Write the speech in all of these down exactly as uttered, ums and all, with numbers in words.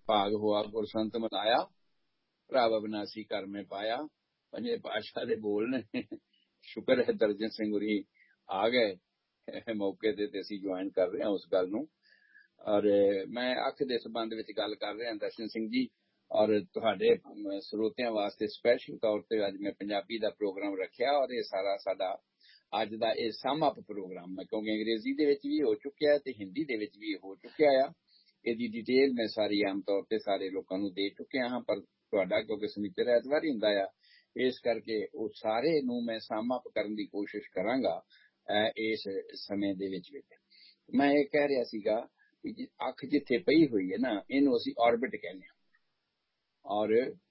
भाग हुआ गुर संत मनाया, भरा अविनाशी कर में पाया। पंजे पातशाह दे बोल ने। शुक्र है दर्जन सिंह होरी आ गए मौके ते ते असीं ज्वाइन कर रहे हैं उस गल नूं। और मैं अख दे संबंध विच गल कर रहा दर्शन सिंह जी, और तुहाडे श्रोतियां वास्ते स्पैशल तौर ते अज मैं पंजाबी दा प्रोग्राम रखिया। और ये सारा साडा अज दा ये सम अप प्रोग्राम मैं क्योंकि अंग्रेजी दे विच भी हो चुकिया है ते हिंदी दे विच भी हो चुकिया है। इहदी डिटेल मैं सारी आम तौर ते सारे लोकां नूं दे चुकिया हां, पर तुहाडा क्योंकि सनीचर ऐतवार ही हुंदा आ, इस करके वो सारे नूं मैं सम अप करन दी कोशिश करांगा इस समय दे विच विच। मैं ये कह रहा सीगा कि अख जिथे पई हुई है ना, इनू असी ऑर्बिट कहने। और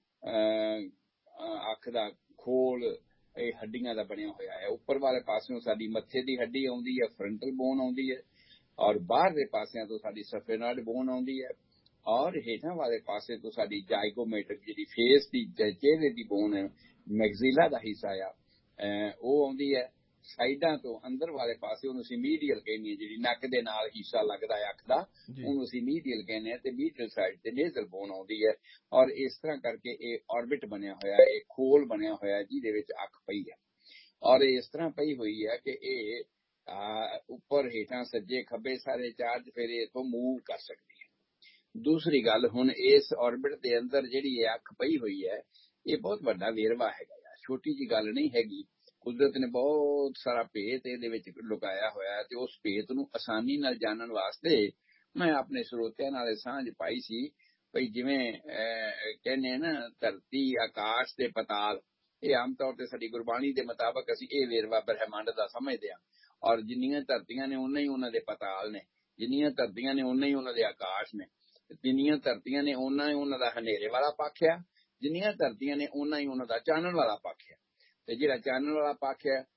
अख दा खोल ये हड्डियां दा बनिया होया है। उपर वाले पासों साडी मत्थे दी हड्डी आउंदी है, फ्रंटल बोन आउंदी है, और बाहर दे पासियां तो साडी सफेनाड बोन आउंदी है, और हेठां वाले पासे तो साडी जाइगोमेट्रिक जिहड़ी फेस दी चेहरे दी बोन है, मैगजीला दा हिस्सा आ वो आउंदी है। साइडां तो अंदर वाले पासे उहनूं असीं मीडियल कहने, जिहड़ी नक दे नाल हिस्सा लगदा है अख दा, उहनूं असीं मीडियल कहने आ, ते मीडियल साइड ते नेजल बोन आउंदी है। और इस तरह करके ये ऑर्बिट बनिया होया है, एक खोल बनिया होया जिहदे विच अख पई है। और इस तरह पई हुई है कि ये उपर हेठां सज्जे खब्बे सारे चार चफेरे इथों मूव कर सकदी है। दूसरी गल, हुण इस ऑर्बिट दे अंदर जिहड़ी अख पई हुई है, ये बहुत वड्डा वेरवा हैगा, छोटी जी गल नहीं हैगी। कुदरत ने बहुत सारा भेत इहदे विच लुकाया होया है, ते उस भेत नूं आसानी नाल जानन वास्ते मैं अपने श्रोतिਆਂ नाल सांझ पाई सी। भई जिवें कहने ना धरती आकाश ते पताल, ये आम तौर ते साडी गुरबाणी दे मुताबक असीं ये वेरवा ब्रह्मंड दा समझदे हां। और जिन्नियां धरतियां ने उन्ने ही उन्हां दे पताल ने, जिन्नियां धरतियां ने उन्ने ही उन्हां दे आकाश ने, जिन्नियां धरतियां ने उन्ना ही उन्हां दा हनेरे वाला पक्ष है, जिन्नियां धरतियां ने उन्ना ही उन्हां दा चानण वाला पक्ष है। ते जिहड़ा चानण वाला पक्ष है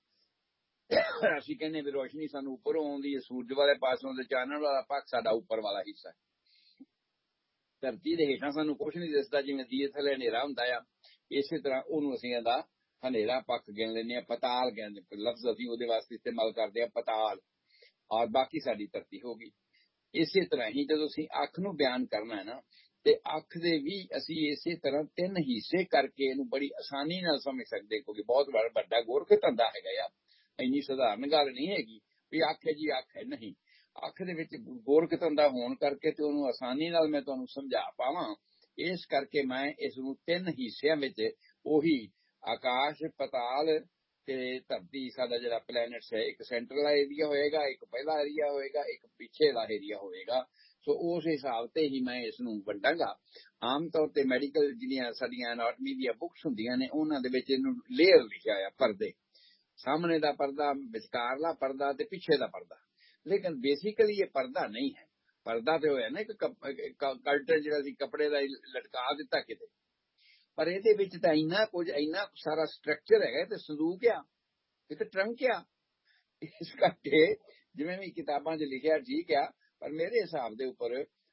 असीं कहने भी रोशनी सानूं उपरों आउंदी है सूरज वाले पासों, ते चानण वाला पक्ष साडा उपर वाला हिस्सा है। धरती दे हेठां सानूं कुछ नहीं दिसदा, जिवें दीए थल्ले हनेरा हुंदा आ, इसे तरह उहनूं असीं इहदा हनेरा पक्ष गिण लैंदे आ, पताल कहंदे, लफ्ज़ असीं उहदे वास्ते इस्तेमाल करदे आ पताल। और बाकी साडी धरती हो गई। इसे तरह ही जदों असीं अख नूं बयान करना है ना, ते अख दे भी असीं इसे तरह तीन हिस्से करके इहनूं बड़ी आसानी नाल समझ सकदे, क्योंकि बहुत वड्डा गोरख धंधा हैगा आ। इन्नी सधारण गल नहीं हैगी भी अख है जी अख है, नहीं। अख दे विच गोरख धंधा होण करके ते उहनूं आसानी नाल मैं तुहानूं समझा पावां, इस करके मैं इस नूं तीन हिस्सिਆਂ विच ओही आकाश, पताल ते धरती साडा जिहड़ा प्लैनेट्स है, एक सेंटर वाला एरिया होएगा, एक पहला एरिया होएगा, एक पिछे वाला एरिया होएगा। सो उस हिसाब ते ही मैं इस नूं वंडांगा। आम तौर ते मैडिकल जिहड़ियां साडीआं एनाटमी ਦੀਆਂ बुक्स ਹੁੰਦੀਆਂ ਨੇ, ਉਹਨਾਂ ਦੇ ਵਿੱਚ ਇਹਨੂੰ लेयर लिखिया है, पर्दे, सामने दा पर्दा, विचकारला पर्दा ते पिछे दा पर्दा। लेकिन बेसिकली ये पर्दा नहीं है। पर्दा तो होया ना एक कल्टर जिहड़ा सी कपड़े दा लटका दिता किते, पर ਇਹਦੇ ਵਿੱਚ ਤਾਂ ਇੰਨਾ ਕੁਝ ਇੰਨਾ ਸਾਰਾ ਸਟਰਕਚਰ ਹੈਗਾ ਤੇ ਸੰਦੂਕ ਆ, ਇਹ ਤੇ ਟਰੰਕ ਆ। ਇਸ ਕਰਕੇ ਜਿਵੇਂ ਵੀ ਕਿਤਾਬਾਂ 'ਚ ਲਿਖਿਆ ਠੀਕ ਆ, ਪਰ ਮੇਰੇ ਹਿਸਾਬ ਦੇ ਉੱਪਰ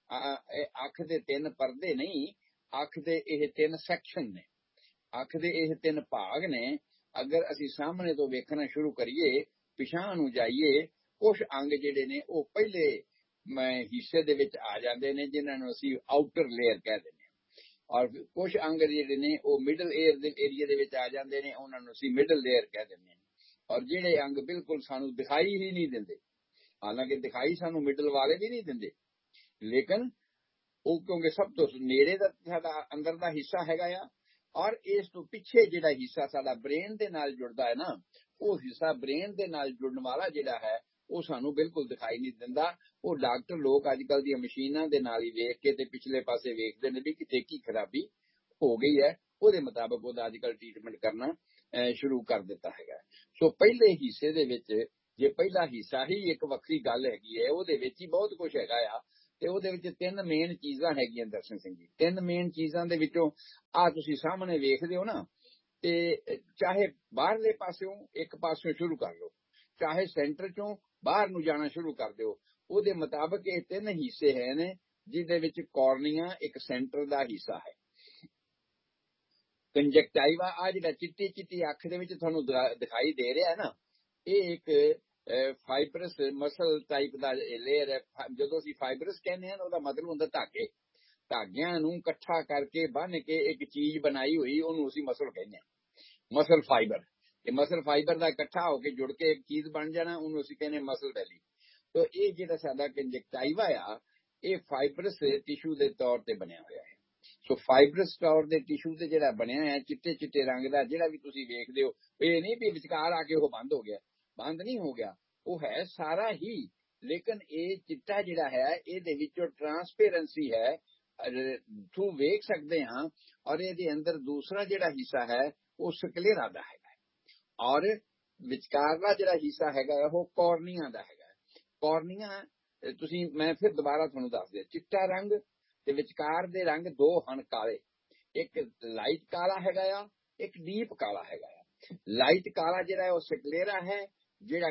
ਅੱਖ ਦੇ ਤਿੰਨ ਪਰਦੇ ਨਹੀਂ, ਅੱਖ ਦੇ ਇਹ ਤਿੰਨ ਸੈਕਸ਼ਨ ਨੇ, ਅੱਖ ਦੇ ਇਹ ਤਿੰਨ ਭਾਗ ਨੇ। ਅਗਰ ਅਸੀਂ ਸਾਹਮਣੇ ਤੋਂ ਵੇਖਣਾ ਸ਼ੁਰੂ ਕਰੀਏ, ਪਿਛਾਂਹ ਨੂੰ ਜਾਈਏ, ਕੁਝ ਅੰਗ ਜਿਹੜੇ ਨੇ ਉਹ ਪਹਿਲੇ ਹਿੱਸੇ ਦੇ ਵਿੱਚ ਆ ਜਾਂਦੇ ਨੇ, ਜਿਨ੍ਹਾਂ ਨੂੰ ਅਸੀਂ ਆਊਟਰ ਲੇਅਰ ਕਹਿ ਦਿੰਦੇ ਹਾਂ। ਔਰ ਕੁਝ ਅੰਗ ਜਿਹੜੇ ਨੇ ਉਹ ਮਿਡਲ ਏਅਰ ਦੇ ਏਰੀਆ ਦੇ ਵਿੱਚ ਆ ਜਾਂਦੇ ਨੇ, ਉਹਨਾਂ ਨੂੰ ਅਸੀਂ ਮਿਡਲ ਲੇਅਰ ਕਹਿ ਦਿੰਦੇ ਹਾਂ। ਔਰ ਜਿਹੜੇ ਅੰਗ ਬਿਲਕੁਲ ਸਾਨੂੰ ਦਿਖਾਈ ਹੀ ਨਹੀਂ ਦਿੰਦੇ, ਹਾਲਾਂਕਿ ਦਿਖਾਈ ਸਾਨੂੰ ਮਿਡਲ ਵਾਲੇ ਵੀ ਨਹੀਂ ਦਿੰਦੇ, ਲੇਕਿਨ ਉਹ ਕਿਉਂਕਿ ਸਭ ਤੋਂ ਨੇੜੇ ਦਾ ਸਾਡਾ ਅੰਦਰ ਦਾ ਹਿੱਸਾ ਹੈਗਾ ਆ। ਔਰ ਇਸ ਤੋਂ ਪਿੱਛੇ ਜਿਹੜਾ ਹਿੱਸਾ ਸਾਡਾ ਬ੍ਰੇਨ ਦੇ ਨਾਲ ਜੁੜਦਾ ਹੈ ਨਾ, ਉਹ ਹਿੱਸਾ ਬ੍ਰੇਨ ਦੇ ਨਾਲ ਜੁੜਨ ਵਾਲਾ ਜਿਹੜਾ ਹੈ ਉਹ ਸਾਨੂੰ ਬਿਲਕੁਲ ਦਿਖਾਈ ਨਹੀਂ ਦਿੰਦਾ। ਉਹ ਡਾਕਟਰ ਲੋਕ ਅੱਜ ਕੱਲ੍ਹ ਦੀਆਂ ਮਸ਼ੀਨਾਂ ਦੇ ਨਾਲ ਹੀ ਵੇਖ ਕੇ ਤੇ ਪਿਛਲੇ ਪਾਸੇ ਵੇਖਦੇ ਨੇ ਵੀ ਕਿਤੇ ਕੀ ਖਰਾਬੀ ਹੋ ਗਈ ਹੈ, ਉਹਦੇ ਮੁਤਾਬਕ ਉਹਦਾ ਅੱਜ ਕੱਲ੍ਹ ਟ੍ਰੀਟਮੈਂਟ ਕਰਨਾ ਸ਼ੁਰੂ ਕਰ ਦਿੱਤਾ ਹੈਗਾ। ਸੋ ਪਹਿਲੇ ਹਿੱਸੇ ਦੇ ਵਿੱਚ ਜੇ ਪਹਿਲਾ ਹਿੱਸਾ ਹੀ ਇੱਕ ਵੱਖਰੀ ਗੱਲ ਹੈਗੀ ਹੈ, ਉਹਦੇ ਵਿੱਚ ਹੀ ਬਹੁਤ ਕੁਝ ਹੈਗਾ ਆ। ਤੇ ਉਹਦੇ ਵਿੱਚ ਤਿੰਨ ਮੇਨ ਚੀਜ਼ਾਂ ਹੈਗੀਆਂ ਦਰਸ਼ਨ ਸਿੰਘ ਜੀ। ਤਿੰਨ ਮੇਨ ਚੀਜ਼ਾਂ ਦੇ ਵਿੱਚੋਂ ਆ ਤੁਸੀਂ ਸਾਹਮਣੇ ਵੇਖਦੇ ਹੋ ਨਾ, ਤੇ ਚਾਹੇ ਬਾਹਰਲੇ ਪਾਸਿਓਂ ਇੱਕ ਪਾਸਿਓਂ ਸ਼ੁਰੂ ਕਰ ਲਓ, ਚਾਹੇ ਸੈਂਟਰ ਚੋਂ ਬਾਹਰ ਨੂੰ ਜਾਣਾ ਸ਼ੁਰੂ ਕਰ ਦਿਓ, ਉਹਦੇ ਮੁਤਾਬਕ ਇਹ ਤਿੰਨ ਹਿੱਸੇ ਹੈ ਨੇ, ਜਿਹਦੇ ਵਿੱਚ ਕੋਰਨੀਆ ਇੱਕ ਸੈਂਟਰ ਦਾ ਹਿੱਸਾ ਹੈ। ਕੰਜਕਟਾਈਵਾ ਆ ਜਿਹੜਾ ਚਿੱਟੀ ਚਿੱਟੀ ਅੱਖ ਦੇ ਵਿੱਚ ਤੁਹਾਨੂੰ ਦਿਖਾਈ ਦੇ ਰਿਹਾ ਹੈ ਨਾ, ਇਹ ਇੱਕ ਫਾਈਬਰਸ ਮਸਲ ਟਾਈਪ ਦਾ ਲੇਅਰ ਹੈ। ਜਦੋਂ ਅਸੀਂ ਫਾਈਬਰਸ ਕਹਿੰਦੇ ਹਾਂ ਉਹਦਾ ਮਤਲਬ ਹੁੰਦਾ ਧਾਗੇ, ਧਾਗਿਆਂ ਨੂੰ ਇਕੱਠਾ ਕਰਕੇ ਬੰਨ ਕੇ ਇੱਕ ਚੀਜ਼ ਬਣਾਈ ਹੋਈ, ਉਹਨੂੰ ਅਸੀਂ ਮਸਲ ਕਹਿੰਦੇ ਹਾਂ, ਮਸਲ ਫਾਈਬਰ। ਤੇ ਮਸਲ ਫਾਈਬਰ ਦਾ ਇਕੱਠਾ ਹੋ ਕੇ ਜੁੜ ਕੇ ਇੱਕ ਚੀਜ਼ ਬਣ ਜਾਣਾ, ਉਹਨੂੰ ਅਸੀਂ ਕਹਿੰਦੇ ਮਸਲ ਵੈਲੀ। ਤੋ ਇਹ ਜਿਹੜਾ ਸਾਡਾ ਕੰਜਕਟਾਈਵਾ ਆ, ਇਹ ਫਾਈਬਰਸ ਟਿਸ਼ੂ ਦੇ ਤੌਰ ਤੇ ਬਣਿਆ ਹੋਇਆ ਹੈ। ਸੋ ਫਾਈਬਰਸ ਤੌਰ ਦੇ ਟਿਸ਼ੂ ਤੇ ਜਿਹੜਾ ਬਣਿਆ ਹੈ, ਚਿੱਟੇ ਚਿੱਟੇ ਰੰਗ ਦਾ, ਜਿਹੜਾ ਵੀ ਤੁਸੀਂ ਵੇਖਦੇ ਹੋ, ਇਹ ਨਹੀਂ ਵੀ ਵਿਚਕਾਰ ਆ ਕੇ ਉਹ ਬੰਦ ਹੋ ਗਿਆ, ਬੰਦ ਨਹੀਂ ਹੋ ਗਿਆ, ਉਹ ਹੈ ਸਾਰਾ ਹੀ। ਲੇਕਿਨ ਇਹ ਚਿੱਟਾ ਜਿਹੜਾ ਹੈ, ਇਹਦੇ ਵਿੱਚੋਂ ਟਰਾਂਸਪੇਰੈਂਸੀ ਹੈ, ਥਰੂ ਵੇਖ ਸਕਦੇ ਹਾਂ। ਔਰ ਇਹਦੇ ਅੰਦਰ ਦੂਸਰਾ ਜਿਹੜਾ ਹਿੱਸਾ ਹੈ ਉਹ ਸਕਲੇਰਾ ਦਾ ਹੈਗਾ, ਔਰ ਵਿਚਕਾਰਲਾ ਜਿਹੜਾ ਹਿੱਸਾ ਹੈਗਾ ਉਹ ਕੋਰਨੀਆ ਦਾ ਹੈਗਾ। ਕੋਰਨੀਆ ਤੁਸੀਂ, ਮੈਂ ਫਿਰ ਦੁਬਾਰਾ ਤੁਹਾਨੂੰ ਦੱਸ ਦਿਆਂ, ਚਿੱਟਾ ਰੰਗ ਤੇ ਵਿਚਕਾਰ ਦੇ ਰੰਗ ਦੋ ਹਨ ਕਾਲੇ, ਇੱਕ ਲਾਈਟ ਕਾਲਾ ਹੈਗਾ ਆ, ਇੱਕ ਡੀਪ ਕਾਲਾ ਹੈਗਾ ਆ। ਲਾਈਟ ਕਾਲਾ ਜਿਹੜਾ ਉਹ ਸਕਲੇਰਾ ਹੈ, ਜਿਹੜਾ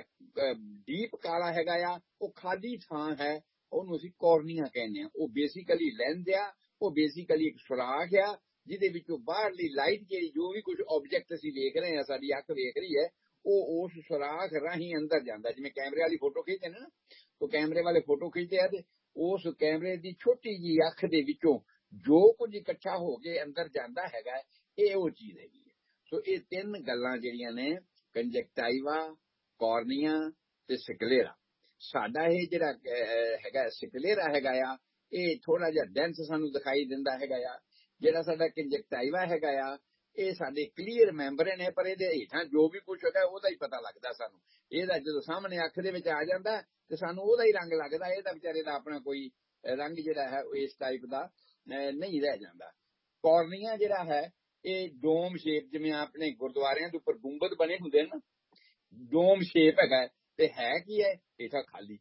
ਡੀਪ ਕਾਲਾ ਹੈਗਾ ਆ ਉਹ ਖਾਲੀ ਥਾਂ ਹੈ, ਉਹਨੂੰ ਅਸੀਂ ਕੋਰਨੀਆ ਕਹਿੰਦੇ ਆ। ਉਹ ਬੇਸਿਕਲੀ ਲੈਂਸ ਆ, ਉਹ ਬੇਸਿਕਲੀ ਇੱਕ ਸੁਰਾਖ ਆ, ਜਿਹਦੇ ਵਿੱਚੋਂ ਬਾਹਰਲੀ ਲਾਈਟ ਜਿਹੜੀ, ਜੋ ਵੀ ਕੁਝ ਆਬਜੈਕਟ ਅਸੀਂ ਵੇਖ ਰਹੇ ਹਾਂ, ਸਾਡੀ ਅੱਖ ਵੇਖ ਰਹੀ ਹੈ, ਉਹ ਉਸ ਸੁਰਾਖ ਰਾਹੀਂ ਅੰਦਰ ਜਾਂਦਾ। ਜਿਵੇਂ ਕੈਮਰੇ ਵਾਲੀ ਫੋਟੋ ਖਿੱਚਦੇ ਨੇ ਨਾ, तो कैमरे वाले फोटो खींचते हैं, उस कैमरे की छोटी जी अख दे विचों जो कुछ इकट्ठा हो के अंदर जाता है, ये वो चीज हैगी है। सो ये तीन गल्लां जिहड़ियां ने, कंजक्टाइवा, कॉर्निया ते स्क्लेरा। साडा ये जिहड़ा हैगा स्क्लेरा हैगा आ, ये थोड़ा जिहा डेंस सानू दिखाई दिंदा हैगा आ। जिहड़ा साडा कंजक्टाइवा हैगा आ, ये साडे क्लीयर मैंबरेन है, पर इहदे हेठां जो भी कुछ हैगा ओहदा ही पता लगदा सानू। ਇਹਦਾ ਜਦੋਂ ਸਾਹਮਣੇ ਅੱਖ ਦੇ ਵਿੱਚ ਆ ਜਾਂਦਾ ਤੇ ਸਾਨੂੰ ਉਹਦਾ ਹੀ ਰੰਗ ਲੱਗਦਾ, ਇਹਦਾ ਵਿਚਾਰੇ ਦਾ ਆਪਣਾ ਕੋਈ ਰੰਗ ਜਿਹੜਾ ਹੈ ਉਹ ਇਸ ਟਾਈਪ ਦਾ ਨਹੀਂ ਰਹਿ ਜਾਂਦਾ। ਕੋਰਨੀਆ ਜਿਹੜਾ ਹੈ ਇਹ ਡੋਮ ਸ਼ੇਪ, ਜਿਵੇਂ ਆਪਣੇ ਗੁਰਦੁਆਰਿਆਂ ਦੇ ਉੱਪਰ ਗੁੰਬਦ ਬਣੇ ਹੁੰਦੇ ਨੇ ਨਾ, ਡੋਮ ਸ਼ੇਪ ਹੈਗਾ। ਤੇ ਹੈ ਕੀ ਹੈ, ਹੇਠਾਂ ਖਾਲੀ।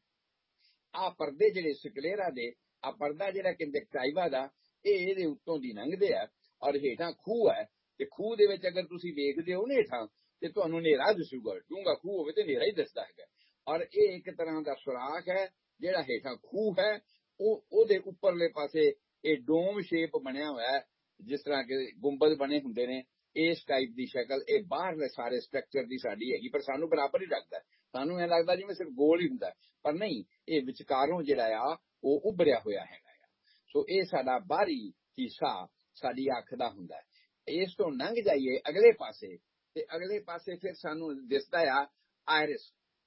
ਆਹ ਪਰਦੇ ਜਿਹੜੇ ਸਕਲੇਰਾ ਦੇ, ਆਹ ਪਰਦਾ ਜਿਹੜਾ ਕੰਜਕਟਾਈਵਾ ਦਾ, ਇਹ ਇਹਦੇ ਉੱਤੋਂ ਦੀ ਲੰਘਦੇ ਆ, ਔਰ ਹੇਠਾਂ ਖੂਹ ਹੈ। ਤੇ ਖੂਹ ਦੇ ਵਿੱਚ ਅਗਰ ਤੁਸੀਂ ਵੇਖਦੇ ਹੋ ਨਾ ਹੇਠਾਂ, ਤੇ ਤੁਹਾਨੂੰ ਹਨੇਰਾ ਦਿਸੂਗਾ, ਡੂੰਘਾ ਖੂਹ ਹੋਵੇ ਤੇ ਹਨੇਰਾ ਹੀ ਦਿਸਦਾ ਹੈਗਾ। ਔਰ ਇਹ ਇੱਕ ਤਰ੍ਹਾਂ ਦਾ ਸੁਰਾਖ ਹੈ, ਜਿਹੜਾ ਹੇਠਾਂ ਖੂਹ ਹੈ, ਉਹ ਉਹਦੇ ਉੱਪਰਲੇ ਪਾਸੇ ਇਹ ਡੋਮ ਸ਼ੇਪ ਬਣਿਆ ਹੋਇਆ ਹੈ, ਜਿਸ ਤਰ੍ਹਾਂ ਕਿ ਗੁੰਬਦ ਬਣੇ ਹੁੰਦੇ ਨੇ, ਇਸ ਟਾਈਪ ਦੀ ਸ਼ਕਲ। ਇਹ ਬਾਹਰਲੇ ਸਾਰੇ ਸਟਰਕਚਰ ਦੀ ਸਾਡੀ ਹੈਗੀ, ਪਰ ਸਾਨੂੰ ਬਰਾਬਰ ਹੀ ਲੱਗਦਾ। ਸਾਨੂੰ ਇਹ ਲੱਗਦਾ ਜਿਵੇਂ ਸਿਰਫ ਗੋਲ ਹੀ ਹੁੰਦਾ, ਪਰ ਨਹੀਂ, ਇਹ ਵਿਚਕਾਰੋਂ ਜਿਹੜਾ ਆ ਉਹ ਉੱਭਰਿਆ ਹੋਇਆ ਹੈਗਾ ਆ। ਸੋ ਇਹ ਸਾਡਾ ਬਾਹਰੀ ਹਿੱਸਾ ਸਾਡੀ ਅੱਖ ਦਾ ਹੁੰਦਾ ਹੈ। ਇਸ ਤੋਂ ਲੰਘ ਜਾਈਏ ਅਗਲੇ ਪਾਸੇ, ਤੇ ਅਗਲੇ ਪਾਸੇ ਫਿਰ ਸਾਨੂੰ ਦਿਸਦਾ ਆ ਆਇਰਿਸ।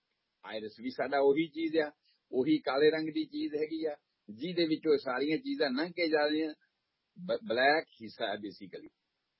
ਆਇਰਿਸ ਵੀ ਸਾਡਾ ਉਹੀ ਚੀਜ਼ ਆ, ਉਹੀ ਕਾਲੇ ਰੰਗ ਦੀ ਚੀਜ਼ ਹੈਗੀ ਆ, ਜਿਹਦੇ ਵਿੱਚੋਂ ਸਾਰੀਆਂ ਚੀਜ਼ਾਂ ਲੰਘ ਕੇ ਜਾ ਰਹੀਆਂ। ਬਲੈਕ ਹਿੱਸਾ ਹੈ ਬੇਸਿਕਲੀ,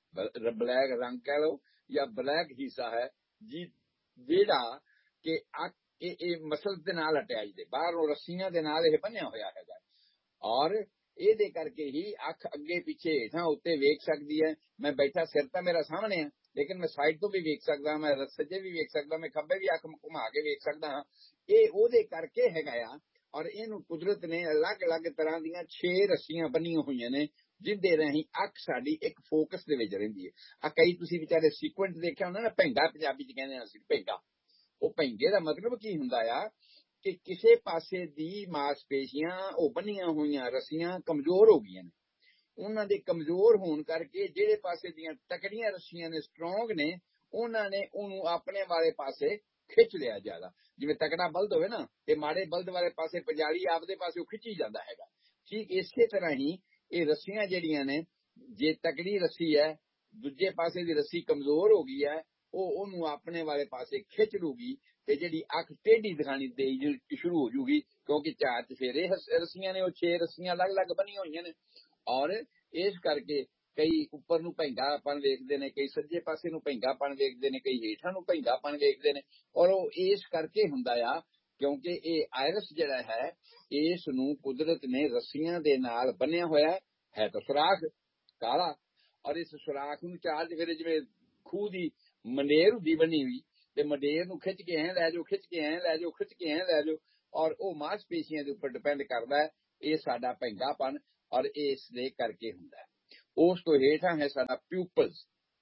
ਬਲੈਕ ਰੰਗ ਕਹਿ ਲਓ ਜਾਂ ਬਲੈਕ ਹਿੱਸਾ ਹੈ, ਜੀ ਜਿਹੜਾ ਕਿ ਅੱਖ ਇਹ ਮਸਲ ਦੇ ਨਾਲ ਅਟੈਚ ਦੇ, ਬਾਹਰੋਂ ਰੱਸੀਆਂ ਦੇ ਨਾਲ ਇਹ ਬੰਨਿਆ ਹੋਇਆ ਹੈਗਾ। ਔਰ ਇਹਦੇ ਕਰਕੇ ਹੀ ਅੱਖ ਅੱਗੇ ਪਿੱਛੇ ਹੇਠਾਂ ਉੱਤੇ ਵੇਖ ਸਕਦੀ ਹੈ। ਮੈਂ ਬੈਠਾ, ਸਿਰ ਤਾਂ ਮੇਰਾ ਸਾਹਮਣੇ ਆ, ਲੇਕਿਨ ਮੈਂ ਸਾਈਡ ਤੋਂ ਵੀ ਵੇਖ ਸਕਦਾ, ਮੈਂ ਸੱਜੇ ਵੀ ਵੇਖ ਸਕਦਾ, ਮੈਂ ਖੱਬੇ ਵੀ ਅੱਖ ਘੁਮਾ ਕੇ ਵੇਖ ਸਕਦਾ ਹਾਂ। ਇਹ ਉਹਦੇ ਕਰਕੇ ਹੈਗਾ ਆ। ਔਰ ਇਹਨੂੰ ਕੁਦਰਤ ਨੇ ਅਲੱਗ-ਅਲੱਗ ਤਰ੍ਹਾਂ ਦੀਆਂ ਛੇ ਰੱਸੀਆਂ ਬੰਨੀਆਂ ਹੋਈਆਂ ਨੇ, ਜਿੰਦੇ ਰਾਹੀਂ ਅੱਖ ਸਾਡੀ ਇੱਕ ਫੋਕਸ ਦੇ ਵਿੱਚ ਰਹਿੰਦੀ ਹੈ। ਆ ਕਈ ਤੁਸੀਂ ਵਿਚਾਰੇ ਸੀਕੁਐਂਟ ਦੇਖਿਆ ਹੁੰਦਾ ਨਾ, ਭੈਂਗਾ ਪੰਜਾਬੀ ਚ ਕਹਿੰਦੇ ਹਾਂ ਅਸੀਂ, ਭੈਂਗਾ। ਉਹ ਭੈਂਗੇ ਦਾ ਮਤਲਬ ਕੀ ਹੁੰਦਾ ਆ ਕਿ ਕਿਸੇ ਪਾਸੇ ਦੀ ਮਾਸਪੇਸ਼ੀਆਂ, ਉਹ ਬੰਨੀਆਂ ਹੋਈਆਂ ਰੱਸੀਆਂ ਕਮਜ਼ੋਰ ਹੋ ਗਈਆਂ ਨੇ। ਉਹਨਾਂ ਦੇ ਕਮਜ਼ੋਰ ਹੋਣ ਕਰਕੇ ਜਿਹੜੇ ਪਾਸੇ ਦੀਆਂ ਤਕੜੀਆਂ ਰੱਸੀਆਂ ਨੇ, ਸਟਰੋਂਗ ਨੇ, ਉਹਨਾਂ ਨੇ ਉਹਨੂੰ ਆਪਣੇ ਵਾਲੇ ਪਾਸੇ ਖਿੱਚ ਲਿਆ ਜ਼ਿਆਦਾ। ਜਿਵੇਂ ਤਕੜਾ ਬਲਦ ਹੋਵੇ ਨਾ, ਤੇ ਮਾੜੇ ਬਲਦ ਵਾਲੇ ਪਾਸੇ ਪੰਜਾਲੀ ਆਪਦੇ ਪਾਸੇ ਉਹ ਖਿੱਚੀ ਜਾਂਦਾ ਹੈਗਾ। ਠੀਕ ਇਸੇ ਤਰ੍ਹਾਂ ਹੀ ਇਹ ਰੱਸੀਆਂ ਜਿਹੜੀਆਂ ਨੇ, ਜੇ ਤਕੜੀ ਰੱਸੀ ਹੈ, ਦੂਜੇ ਪਾਸੇ ਦੀ ਰੱਸੀ ਕਮਜ਼ੋਰ ਹੋ ਗਈ ਹੈ, ਉਹ ਉਹਨੂੰ ਆਪਣੇ ਵਾਲੇ ਪਾਸੇ ਖਿੱਚ ਲੂਗੀ, ਤੇ ਜਿਹੜੀ ਅੱਖ ਟੇਢੀ ਦਿਖਾਣੀ ਦੇ ਸ਼ੁਰੂ ਹੋ ਜੂਗੀ, ਕਿਉਂਕਿ ਚਾਰ ਚਫੇਰੇ ਰੱਸੀਆਂ ਨੇ, ਉਹ ਛੇ ਰੱਸੀਆਂ ਅਲੱਗ-ਅਲੱਗ ਬਣੀਆਂ ਹੋਈਆਂ ਨੇ। ਔਰ ਇਸ ਕਰਕੇ ਕਈ ਉੱਪਰ ਨੂੰ ਭੈਂਗਾਪਣ ਵੇਖਦੇ ਨੇ, ਕਈ ਸੱਜੇ ਪਾਸੇ ਨੂੰ ਭੈਂਗਾਪਣ ਵੇਖਦੇ ਨੇ, ਕਈ ਹੇਠਾਂ ਨੂੰ ਭੈਂਗਾਪਣ ਵੇਖਦੇ ਨੇ। ਔਰ ਉਹ ਇਸ ਕਰਕੇ ਹੁੰਦਾ ਆ ਕਿਉਂਕਿ ਇਹ ਆਇਰਸ ਜਿਹੜਾ ਹੈ, ਇਸ ਨੂੰ ਕੁਦਰਤ ਨੇ ਰੱਸੀਆਂ ਦੇ ਨਾਲ ਬੰਨਿਆ ਹੋਇਆ ਹੈ। ਤਾਂ ਸੁਰਾਖ ਕਾਲਾ, ਔਰ ਇਸ ਸੁਰਾਖ ਨੂੰ ਚਾਰ ਚਫੇਰੇ, ਜਿਵੇਂ ਖੂਹ ਦੀ ਮੰਡੇਰ ਹੁੰਦੀ ਬਣੀ ਹੋਈ, ਤੇ ਮੰਡੇਰ ਨੂੰ ਖਿੱਚ ਕੇ ਐਂ ਲੈ ਜਾਓ, ਖਿੱਚ ਕੇ ਐਂ ਲੈ ਜਾਓ, ਖਿੱਚ ਕੇ ਐਂ ਲੈ ਜਾਓ। ਔਰ ਉਹ ਮਾਸਪੇਸ਼ੀਆਂ ਦੇ ਉੱਪਰ ਡਿਪੈਂਡ ਕਰਦਾ ਹੈ ਇਹ ਸਾਡਾ ਭੈਂਗਾਪਣ, ਔਰ ਇਸ ਦੇ ਕਰਕੇ ਹੁੰਦਾ ਹੈ। ਉਸ ਤੋਂ ਹੇਠਾਂ ਹੈ ਸਾਡਾ ਪਿਊਪਲਸ,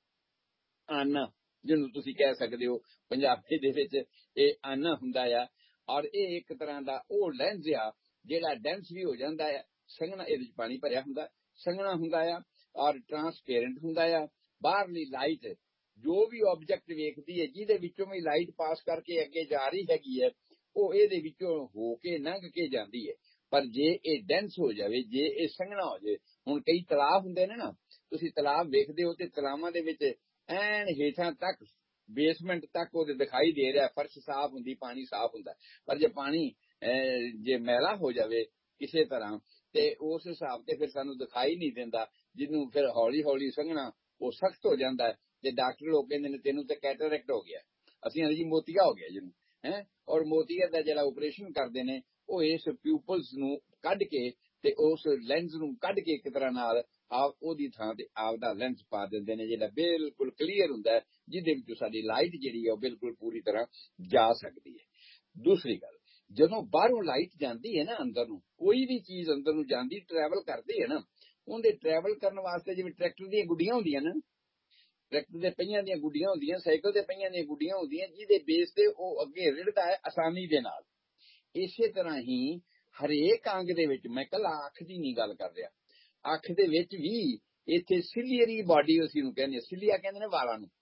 ਆਨਾ, ਜਿਹਨੂੰ ਤੁਸੀਂ ਕਹਿ ਸਕਦੇ ਹੋ ਪੰਜਾਬੀ ਦੇ ਵਿੱਚ ਇਹ ਆਨਾ ਹੁੰਦਾ ਆ। ਔਰ ਇਹ ਇੱਕ ਤਰ੍ਹਾਂ ਦਾ ਉਹ ਲੈਂਸ ਆ ਜਿਹੜਾ ਡੈਂਸ ਵੀ ਹੋ ਜਾਂਦਾ ਹੈ, ਸੰਘਣਾ, ਇਹਦੇ ਵਿੱਚ ਪਾਣੀ ਭਰਿਆ ਹੁੰਦਾ, ਸੰਘਣਾ ਹੁੰਦਾ ਆ, ਔਰ ਟਰਾਂਸਪੇਰੈਂਟ ਹੁੰਦਾ ਆ। ਬਾਹਰਲੀ ਲਾਈਟ ਜੋ ਵੀ ਆਬਜੈਕਟ ਵੇਖਦੀ ਹੈ, ਜਿਹਦੇ ਵਿੱਚੋਂ ਵੀ ਲਾਈਟ ਪਾਸ ਕਰਕੇ ਅੱਗੇ ਜਾ ਰਹੀ ਹੈਗੀ ਹੈ, ਉਹ ਇਹਦੇ ਵਿੱਚੋਂ ਹੋ ਕੇ ਲੰਘ ਕੇ ਜਾਂਦੀ ਹੈ। ਪਰ ਜੇ ਇਹ ਡੈਂਸ ਹੋ ਜਾਵੇ, ਜੇ ਇਹ ਸੰਘਣਾ ਹੋ ਜਾਵੇ, ਹੁਣ ਕਈ ਤਲਾਬ ਹੁੰਦੇ ਨੇ ਨਾ, ਤੁਸੀਂ ਤਲਾਬ ਵੇਖਦੇ ਹੋ ਤੇ ਤਲਾਵਾਂ ਦੇ ਵਿੱਚ ਐਨ ਹੇਠਾਂ ਤੱਕ ਬੇਸਮੈਂਟ ਤੱਕ ਉਹਦੇ ਦਿਖਾਈ ਦੇ ਰਿਹਾ, ਫਰਸ਼ ਸਾਫ਼ ਹੁੰਦੀ, ਪਾਣੀ ਸਾਫ਼ ਹੁੰਦਾ। ਪਰ ਜੇ ਪਾਣੀ ਜੇ ਮੈਲਾ ਹੋ ਜਾਵੇ ਕਿਸੇ ਤਰ੍ਹਾਂ ਤੇ ਉਸ ਹਿਸਾਬ ਤੇ ਫਿਰ ਸਾਨੂੰ ਦਿਖਾਈ ਨਹੀਂ ਦਿੰਦਾ, ਜਿਹਨੂੰ ਫਿਰ ਹੌਲੀ ਹੌਲੀ ਸੰਘਣਾ ਉਹ ਸਖਤ ਹੋ ਜਾਂਦਾ ਤੇ ਡਾਕਟਰ ਲੋਕ ਕਹਿੰਦੇ ਨੇ ਤੈਨੂੰ ਤੇ ਕੈਟਰੈਕਟ ਹੋ ਗਿਆ, ਅਸੀਂ ਜੀ ਮੋਤੀਆ ਹੋ ਗਿਆ ਜਿਹਨੂੰ ਹੈ। ਔਰ ਮੋਤੀਆ ਦਾ ਜਿਹੜਾ ਆਪਰੇਸ਼ਨ ਕਰਦੇ ਨੇ ਉਹ ਇਸ ਪਿਊਪਲਸ ਨੂੰ ਕੱਢ ਕੇ ਤੇ ਉਸ ਲੈਂਸ ਨੂੰ ਕੱਢ ਕੇ ਇੱਕ ਤਰ੍ਹਾਂ ਨਾਲ ਆਪ ਉਹਦੀ ਥਾਂ ਤੇ ਆਪਦਾ ਲੈਂਸ ਪਾ ਦਿੰਦੇ ਨੇ, ਜਿਹੜਾ ਬਿਲਕੁਲ ਕਲੀਅਰ ਹੁੰਦਾ, ਜਿਹਦੇ ਵਿੱਚ ਸਾਡੀ ਲਾਈਟ ਜਿਹੜੀ ਹੈ ਉਹ ਬਿਲਕੁਲ ਪੂਰੀ ਤਰ੍ਹਾਂ ਜਾ ਸਕਦੀ ਹੈ। ਦੂਸਰੀ ਗੱਲ, ਜਦੋਂ ਬਾਹਰੋਂ ਲਾਈਟ ਜਾਂਦੀ ਹੈ ਨਾ ਅੰਦਰ ਨੂੰ, ਕੋਈ ਵੀ ਚੀਜ਼ ਅੰਦਰ ਨੂੰ ਜਾਂਦੀ ਟਰੈਵਲ ਕਰਦੀ ਹੈ ਨਾ, ਉਹਦੇ ਟਰੈਵਲ ਕਰਨ ਵਾਸਤੇ ਜਿਵੇਂ ਟਰੈਕਟਰ ਦੀਆਂ ਗੁੱਡੀਆਂ ਹੁੰਦੀਆਂ ਨਾ, ਟਰੈਕਟਰ ਦੇ ਪਹੀਆਂ ਦੀਆਂ ਗੁੱਡੀਆਂ ਹੁੰਦੀਆਂ, ਸਾਈਕਲ ਦੇ ਪਹੀਆਂ ਦੀਆਂ ਗੁੱਡੀਆਂ ਹੁੰਦੀਆਂ, ਜਿਹਦੇ ਬੇਸ ਤੇ ਉਹ ਅੱਗੇ ਰਿੜਦਾ ਹੈ ਆਸਾਨੀ ਦੇ ਨਾਲ। ਇਸੇ ਤਰ੍ਹਾਂ ਹੀ ਹਰੇਕ ਅੰਗ ਦੇ ਵਿੱਚ, ਮੈਂ ਕੱਲਾ ਅੱਖ ਦੀ ਨਹੀਂ ਗੱਲ ਕਰ ਰਿਹਾ, ਅੱਖ ਦੇ ਵਿੱਚ ਵੀ ਇੱਥੇ ਸਿਲੀਅਰੀ ਬਾਡੀ ਅਸੀਂ ਨੂੰ ਕਹਿੰਦੇ, ਸਿਲੀਆ ਕਹਿੰਦੇ ਨੇ ਵਾਲਾਂ ਨੂੰ,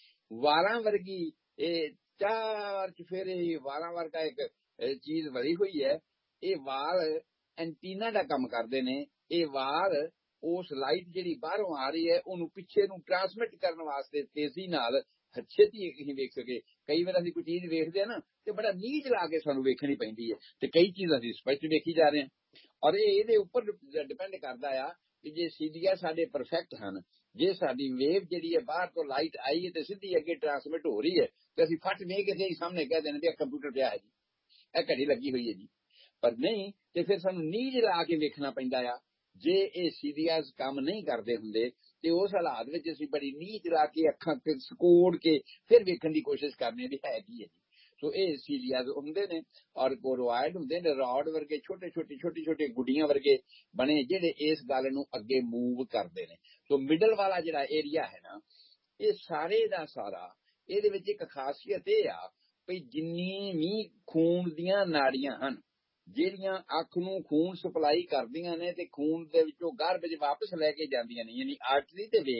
ਵਾਲਾਂ ਵਰਗੀ ਇਹ ਚਾਰ ਚੁਫੇਰੇ ਵਾਲਾਂ ਵਰਗਾ ਇੱਕ ਚੀਜ਼ ਵਲੀ ਹੋਈ ਹੈ। ਇਹ ਵਾਲ ਐਂਟੀਨਾ ਦਾ ਕੰਮ ਕਰਦੇ ਨੇ। ਇਹ ਵਾਲ ਉਸ ਲਾਈਟ ਜਿਹੜੀ ਬਾਹਰੋਂ ਆ ਰਹੀ ਹੈ ਉਹਨੂੰ ਪਿੱਛੇ ਨੂੰ ਟਰਾਂਸਮਿਟ ਕਰਨ ਵਾਸਤੇ ਤੇਜ਼ੀ ਨਾਲ ਛੇਤੀ ਅਸੀਂ ਵੇਖ ਸਕੇ। ਕਈ ਵਾਰ ਅਸੀਂ ਕੋਈ ਚੀਜ਼ ਵੇਖਦੇ ਆ ਨਾ ਤੇ ਬੜਾ ਨੀਚ ਲਾ ਕੇ ਸਾਨੂੰ ਵੇਖਣੀ ਪੈਂਦੀ ਹੈ, ਤੇ ਕਈ ਚੀਜ਼ਾਂ ਅਸੀਂ ਸਪਸ਼ਟ ਵੇਖੀ ਜਾ ਰਹੇ ਹਾਂ। ਔਰ ਇਹ ਇਹਦੇ ਉੱਪਰ ਡਿਪੈਂਡ ਕਰਦਾ ਆ ਕਿ ਜੇ ਸੀਡੀਆ ਸਾਡੇ ਪਰਫੈਕਟ ਹਨ, ਜੇ ਸਾਡੀ ਵੇਵ ਜਿਹੜੀ ਹੈ ਬਾਹਰ ਤੋਂ ਲਾਈਟ ਆਈ ਹੈ ਤੇ ਸਿੱਧੀ ਅੱਗੇ ਟਰਾਂਸਮਿਟ ਹੋ ਰਹੀ ਹੈ, ਤੇ ਅਸੀਂ ਫਟ ਵੇਖ ਕੇ ਅਸੀਂ ਸਾਹਮਣੇ ਕਹਿ ਦੇਣਾ ਤੇ ਕੰਪਿਊਟਰ ਪਿਆ ਹੈ ਜੀ, ਇਹ ਘੜੀ ਲੱਗੀ ਹੋਈ ਹੈ ਜੀ। ਪਰ ਨਹੀਂ, ਤੇ ਫਿਰ ਸਾਨੂੰ ਨੀਝ ਲਾ ਕੇ ਵੇਖਣਾ ਪੈਂਦਾ ਆ। ਜੇ ਇਹ ਸੀਡੀਆਸ ਕੰਮ ਨਹੀਂ ਕਰਦੇ ਹੁੰਦੇ ਤੇ ਉਸ ਹਾਲਾਤ ਵਿੱਚ ਅਸੀਂ ਬੜੀ ਨੀਝ ਲਾ ਕੇ ਅੱਖਾਂ ਤੇ ਸਕੋੜ ਕੇ ਫਿਰ ਵੇਖਣ ਦੀ ਕੋਸ਼ਿਸ਼ ਕਰਨੀ ਵੀ ਹੈ ਕੀ ਹੈ ਜੀ। ਸੋ ਇਹ ਸੀਡੀਆਸ ਹੁੰਦੇ ਨੇ, ਔਰ ਕੋਰੋਇਡ ਹੁੰਦੇ ਨੇ, ਰੌਡ ਵਰਗੇ ਛੋਟੇ ਛੋਟੇ ਛੋਟੀ ਛੋਟੇ ਗੁੱਡੀਆਂ ਵਰਗੇ ਬਣੇ, ਜਿਹੜੇ ਇਸ ਗੱਲ ਨੂੰ ਅੱਗੇ ਮੂਵ ਕਰਦੇ ਨੇ। ਸੋ ਮਿਡਲ ਵਾਲਾ ਜਿਹੜਾ ਏਰੀਆ ਹੈ ਨਾ, ਇਹ ਸਾਰੇ ਦਾ ਸਾਰਾ, ਇਹਦੇ ਵਿੱਚ ਇੱਕ ਖਾਸੀਅਤ ਇਹ ਆ ਵੀ ਜਿੰਨੀ ਵੀ ਖੂਨ ਦੀਆਂ ਨਾੜੀਆਂ ਹਨ ਜਿਹੜੀਆਂ ਅੱਖ ਨੂੰ ਖੂਨ ਸਪਲਾਈ ਕਰਦੀਆਂ ਨੇ ਤੇ ਖੂਨ ਦੇ ਵਿੱਚੋਂ ਗਰਭ 'ਚ ਵਾਪਸ ਲੈ ਕੇ ਜਾਂਦੀਆਂ ਨੇ, ਯਾਨੀ ਆਰਟਰੀ ਤੇ ਵੇਨ,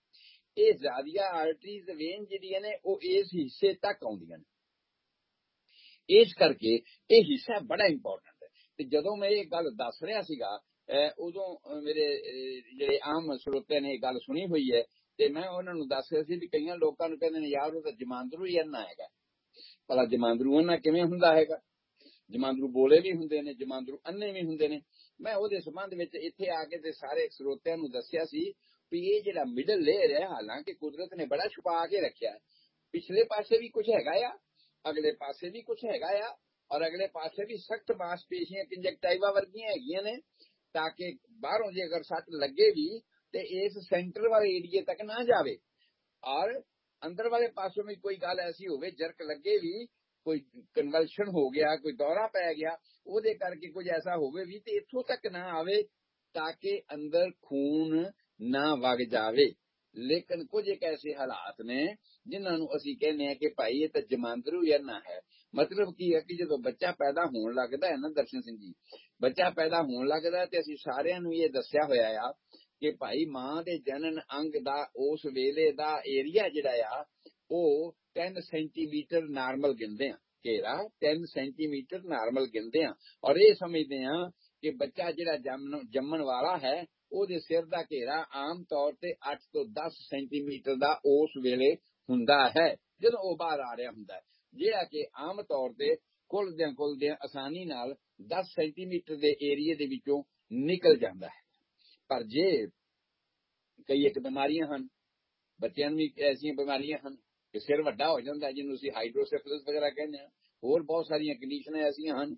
ਇਹ ਜ਼ਿਆਦੀਆਂ ਆਰਟਰੀਜ਼ ਤੇ ਵੇਨ ਜਿਹੜੀਆਂ ਨੇ ਉਹ ਇਸ ਹਿੱਸੇ ਤੱਕ ਆਉਂਦੀਆਂ ਨੇ। ਇਸ ਕਰਕੇ ਇਹ ਹਿੱਸਾ ਬੜਾ ਇੰਪੋਰਟੈਂਟ ਹੈ। ਤੇ ਜਦੋਂ ਮੈਂ ਇਹ ਗੱਲ ਦੱਸ ਰਿਹਾ ਸੀਗਾ ਉਦੋਂ ਮੇਰੇ ਜਿਹੜੇ ਆਮ ਸਰੋਤੇ ਨੇ ਇਹ ਗੱਲ ਸੁਣੀ ਹੋਈ ਹੈ ਤੇ ਮੈਂ ਉਹਨਾਂ ਨੂੰ ਦੱਸ ਰਿਹਾ ਸੀ ਵੀ ਕਈਆਂ ਲੋਕਾਂ ਨੂੰ ਕਹਿੰਦੇ ਨੇ ਯਾਰ ਉਹ ਤਾਂ ਜਮਾਂਦਰੂ ਹੀ ਅੰਨਾ ਹੈਗਾ। ਭਲਾ ਜਮਾਂਦਰੂ ਅੰਨਾ ਕਿਵੇਂ ਹੁੰਦਾ ਹੈਗਾ? ਜਮਾਂਦਰੂ ਬੋਲੇ ਵੀ ਹੁੰਦੇ ਨੇ, ਜਮਾਂਦਰੂ ਅੰਨੇ ਵੀ ਹੁੰਦੇ ਨੇ। ਮੈਂ ਉਹਦੇ ਸੰਬੰਧ ਵਿੱਚ ਇੱਥੇ ਆ ਕੇ ਤੇ ਸਾਰੇ ਸਰੋਤਿਆਂ ਨੂੰ ਦੱਸਿਆ ਸੀ ਵੀ ਇਹ ਜਿਹੜਾ ਮਿਡਲ ਲੇਅਰ ਹੈ, ਹਾਲਾਂਕਿ ਕੁਦਰਤ ਨੇ ਬੜਾ ਛੁਪਾ ਕੇ ਰੱਖਿਆ, ਪਿਛਲੇ ਪਾਸੇ ਵੀ ਕੁਝ ਹੈਗਾ ਆ, ਅਗਲੇ ਪਾਸੇ ਵੀ ਕੁਝ ਹੈਗਾ ਆ, ਔਰ ਅਗਲੇ ਪਾਸੇ ਵੀ ਸਖਤ ਮਾਸਪੇਸ਼ੀਆਂ ਕੰਜਕਟਾਈਵਾ ਵਰਗੀਆਂ ਹੈਗੀਆਂ ਨੇ, ਤਾਂ ਕਿ ਬਾਹਰੋਂ ਜੇ ਅਗਰ ਸੱਟ ਲੱਗੇ ਵੀ ਤੇ ਇਸ ਸੈਂਟਰ ਵਾਲੇ ਏਰੀਏ ਤੱਕ ਨਾ ਜਾਵੇ, ਔਰ ਅੰਦਰ ਵਾਲੇ ਪਾਸੋਂ ਵੀ ਕੋਈ ਗੱਲ ਐਸੀ ਹੋਵੇ, ਜਰਕ ਲੱਗੇ ਵੀ, ਕੋਈ ਕਨਵਲਸ਼ਨ ਹੋ ਗਿਆ, ਕੋਈ ਦੌਰਾ ਪੈ ਗਿਆ, ਉਹਦੇ ਕਰਕੇ ਕੁਝ ਐਸਾ ਹੋਵੇ ਵੀ ਤੇ ਇੱਥੋਂ ਤੱਕ ਨਾ ਆਵੇ ਤਾਂ ਕਿ ਅੰਦਰ ਖੂਨ ਨਾ ਵਗ ਜਾਵੇ। ਲੇਕਿਨ ਕੁਝ ਇੱਕ ਐਸੇ ਹਾਲਾਤ ਨੇ ਜਿਨ੍ਹਾਂ ਨੂੰ ਅਸੀਂ ਕਹਿੰਦੇ ਹਾਂ ਕਿ ਭਾਈ ਇਹ ਤਾਂ ਜਮਾਂਦਰੂ ਅੰਨਾ ਹੈ। ਮਤਲਬ ਕੀ ਹੈ ਕਿ ਜਦੋਂ ਬੱਚਾ ਪੈਦਾ ਹੋਣ ਲੱਗਦਾ ਹੈ ਨਾ ਦਰਸ਼ਨ ਸਿੰਘ ਜੀ, ਬੱਚਾ ਪੈਦਾ ਹੋਣ ਲੱਗਦਾ ਤੇ ਅਸੀਂ ਸਾਰਿਆਂ ਨੂੰ ਇਹ ਦੱਸਿਆ ਹੋਇਆ ਆ ਕਿ ਭਾਈ ਮਾਂ ਦੇ ਜਨਨ ਅੰਗ ਦਾ ਉਸ ਵੇਲੇ ਦਾ ਏਰੀਆ ਜਿਹੜਾ ਆ ਉਹ ਤਿੰਨ ਸੈਂਟੀਮੀਟਰ ਨਾਰਮਲ ਗਿਣਦੇ ਆ, ਘੇਰਾ ਤਿੰਨ ਸੈਂਟੀਮੀਟਰ ਨਾਰਮਲ ਗਿਣਦੇ ਆ, ਔਰ ਇਹ ਸਮਝਦੇ ਆ ਕਿ ਬੱਚਾ ਜਿਹੜਾ ਜੰਮਣ ਜੰਮਣ ਵਾਲਾ ਹੈ ਉਹਦੇ ਸਿਰ ਦਾ ਘੇਰਾ ਆਮ ਤੌਰ ਤੇ ਅੱਠ ਤੋਂ ਦਸ ਸੈਂਟੀਮੀਟਰ ਦਾ ਉਸ ਵੇਲੇ ਹੁੰਦਾ ਹੈ ਜਦੋਂ ਉਹ ਬਾਹਰ ਆ ਰਿਹਾ ਹੁੰਦਾ ਹੈ, ਜਿਹੜਾ ਕਿ ਆਮ ਤੌਰ ਤੇ ਖੁੱਲਦਿਆਂ ਖੁੱਲਦਿਆਂ ਆਸਾਨੀ ਨਾਲ ਦਸ ਸੈਂਟੀਮੀਟਰ ਦੇ ਏਰੀਏ ਦੇ ਵਿੱਚੋਂ ਨਿਕਲ ਜਾਂਦਾ ਹੈ। ਪਰ ਜੇ ਕਈ ਇੱਕ ਬਿਮਾਰੀਆਂ ਹਨ, ਬੱਚਿਆਂ ਨੂੰ ਵੀ ਐਸੀਆਂ ਬਿਮਾਰੀਆਂ ਹਨ ਕਿ ਸਿਰ ਵੱਡਾ ਹੋ ਜਾਂਦਾ, ਜਿਹਨੂੰ ਅਸੀਂ ਹਾਈਡਰੋਸੈਫਲਸ ਵਗੈਰਾ ਕਹਿੰਦੇ ਹਾਂ, ਹੋਰ ਬਹੁਤ ਸਾਰੀਆਂ ਕੰਡੀਸ਼ਨਾਂ ਐਸੀਆਂ ਹਨ।